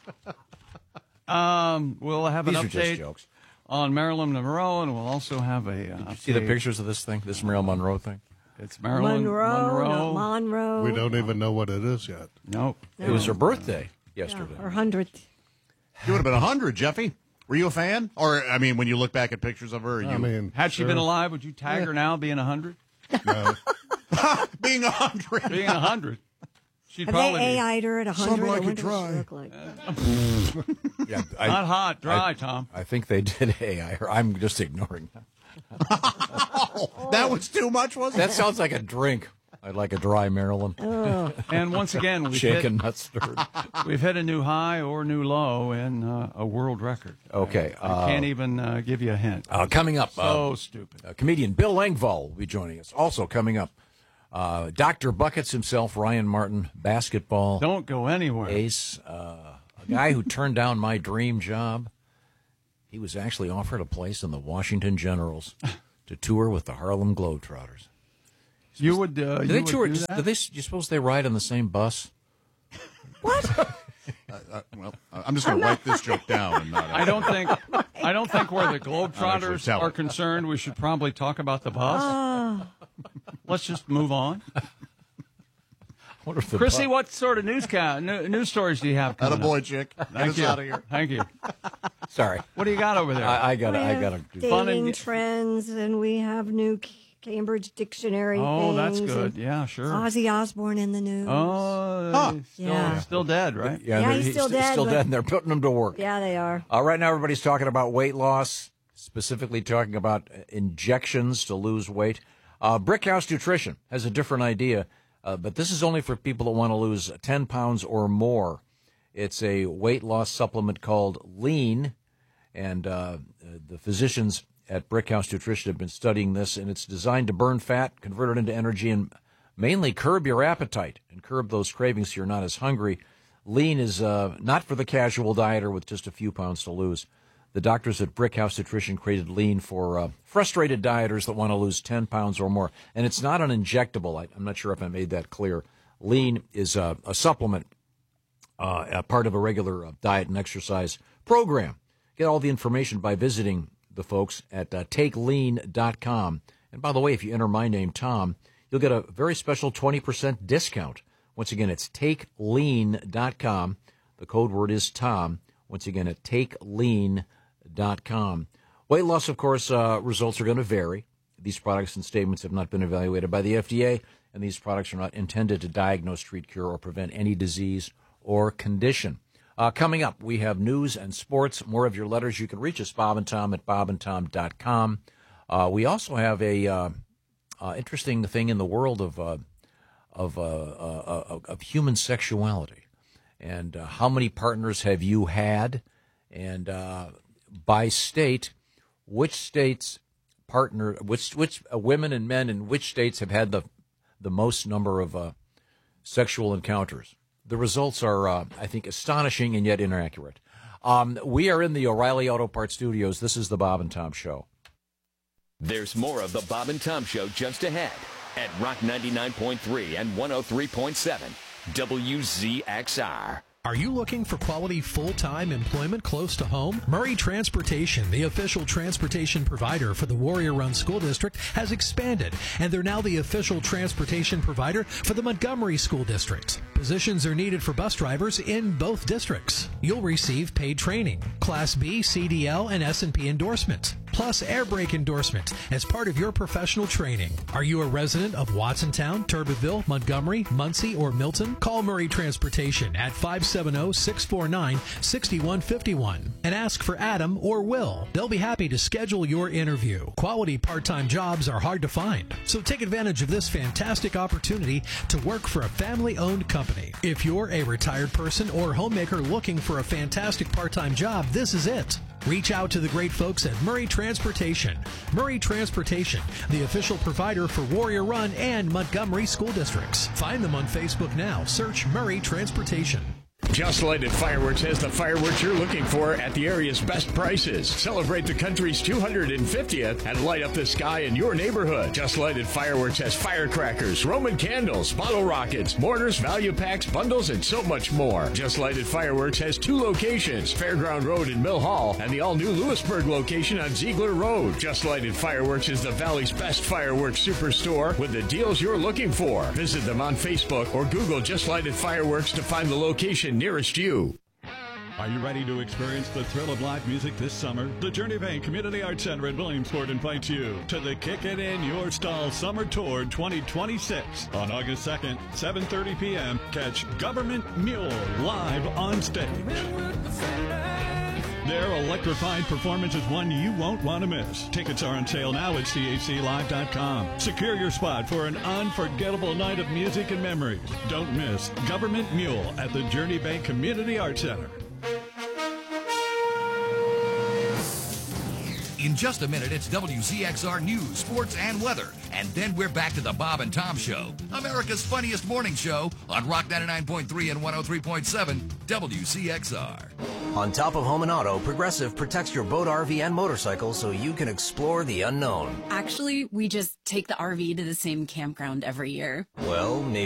Um, we'll have an These are just update jokes. on Marilyn Monroe, and we'll also have a. Uh, See the update. pictures of this thing, this Marilyn Monroe thing. It's Marilyn Monroe, Monroe. not Monroe. We don't even know what it is yet. Nope. It was her birthday yesterday. Her hundredth. You would have been a hundred, Jeffy. Were you a fan? Or I mean, when you look back at pictures of her, you I mean, Had she sure. been alive, would you tag her now, being a hundred? No. being a hundred. Being a hundred. She'd Have probably they be- A I'd her at one hundred? Some like I it wonder what she dry. looked like. Yeah, I, Not hot, dry, I- Tom. I think they did A I her. I'm just ignoring that. That was too much, wasn't That it? sounds like a drink. I'd like a dry Maryland. Oh. And once again, we've Shaken, hit, not stirred. we've hit a new high or new low in uh, a world record. Okay. I, uh, I can't even uh, give you a hint. Uh, coming up, So uh, stupid. uh, comedian Bill Engvall will be joining us. Also coming up, uh, Doctor Buckets himself, Ryan Martin, basketball Don't go anywhere. ace, uh, a guy who turned down my dream job. He was actually offered a place in the Washington Generals to tour with the Harlem Globetrotters. You would. Uh, Do you they would tour? do Do that? they? You suppose they ride on the same bus? Uh, uh, well, I'm just going to write this joke down. And not I don't think. I don't think where the actually Globetrotters tell are it. concerned, we should probably talk about the bus. Oh. Let's just move on. What if the Chrissy, bu- what sort of newscast, new, news stories do you have? coming Attaboy, up? chick. Get Thank us you. out of here. Thank you. Sorry, What do you got over there? I, I gotta. We I have gotta do. Fun dating and- trends, and we have new C- Cambridge Dictionary. oh, that's things, good. and Yeah, sure. Ozzy Osbourne in the news. Oh, Huh. he's still, Yeah. still dead, right? Yeah, Yeah, they're- he's still dead, Still but- dead, and they're putting him to work. Yeah, they are. Uh, right now, everybody's talking about weight loss, specifically talking about injections to lose weight. Uh, Brickhouse Nutrition has a different idea, uh, but this is only for people that want to lose ten pounds or more. It's a weight loss supplement called Lean, and uh, the physicians at Brickhouse Nutrition have been studying this, and it's designed to burn fat, convert it into energy, and mainly curb your appetite and curb those cravings so you're not as hungry. Lean is uh, not for the casual dieter with just a few pounds to lose. The doctors at Brickhouse Nutrition created Lean for uh, frustrated dieters that want to lose ten pounds or more. And it's not an injectable. I, I'm not sure if I made that clear. Lean is a, a supplement, uh, a part of a regular uh, diet and exercise program. Get all the information by visiting the folks at uh, take lean dot com. And by the way, if you enter my name, Tom, you'll get a very special twenty percent discount. Once again, it's take lean dot com. The code word is Tom. Once again, at take lean dot com. Weight loss, of course, uh, results are going to vary. These products and statements have not been evaluated by the F D A, and these products are not intended to diagnose, treat, cure, or prevent any disease or condition. Uh, coming up, we have news and sports. More of your letters. You can reach us, Bob and Tom, at bob and tom dot com. Uh, we also have a uh, uh, interesting thing in the world of uh, of, uh, uh, uh, of human sexuality, and uh, how many partners have you had, and uh, by state, which states partner, which which uh, women and men in which states have had the the most number of uh, sexual encounters. The results are, uh, I think, astonishing and yet inaccurate. Um, we are in the O'Reilly Auto Parts studios. This is the Bob and Tom Show. There's more of the Bob and Tom Show just ahead at Rock ninety-nine point three and one oh three point seven W Z X R. Are you looking for quality full-time employment close to home? Murray Transportation, the official transportation provider for the Warrior Run School District, has expanded, and they're now the official transportation provider for the Montgomery School District. Positions are needed for bus drivers in both districts. You'll receive paid training, Class B, C D L, and S and P endorsement, plus air brake endorsement as part of your professional training. Are you a resident of Watsontown, Turbeville, Montgomery, Muncie, or Milton? Call Murray Transportation at five seven zero, six four nine, six one five one and ask for Adam or Will. They'll be happy to schedule your interview. Quality part-time jobs are hard to find, so take advantage of this fantastic opportunity to work for a family-owned company. If you're a retired person or homemaker looking for a fantastic part-time job, this is it. Reach out to the great folks at Murray Transportation. Murray Transportation, the official provider for Warrior Run and Montgomery school districts. Find them on Facebook now. Search Murray Transportation. Just Lighted Fireworks has the fireworks you're looking for at the area's best prices. Celebrate the country's two hundred fiftieth and light up the sky in your neighborhood. Just Lighted Fireworks has firecrackers, Roman candles, bottle rockets, mortars, value packs, bundles, and so much more. Just Lighted Fireworks has two locations, Fairground Road in Mill Hall and the all-new Lewisburg location on Ziegler Road. Just Lighted Fireworks is the Valley's best fireworks superstore with the deals you're looking for. Visit them on Facebook or Google Just Lighted Fireworks to find the location nearest you. Are you ready to experience the thrill of live music this summer? The Journey Bank Community Arts Center in Williamsport invites you to the Kick It In Your Stall Summer Tour twenty twenty-six. On August second, seven thirty p.m., catch Government Mule live on stage. Their electrified performance is one you won't want to miss. Tickets are on sale now at C H C live dot com. Secure your spot for an unforgettable night of music and memories. Don't miss Government Mule at the Journey Bank Community Arts Center. In just a minute, it's W Z X R News, Sports, and Weather. And then we're back to the Bob and Tom Show, America's funniest morning show on Rock ninety-nine point three and one oh three point seven W C X R. On top of home and auto, Progressive protects your boat, R V, and motorcycle so you can explore the unknown. Actually, we just take the R V to the same campground every year. Well, maybe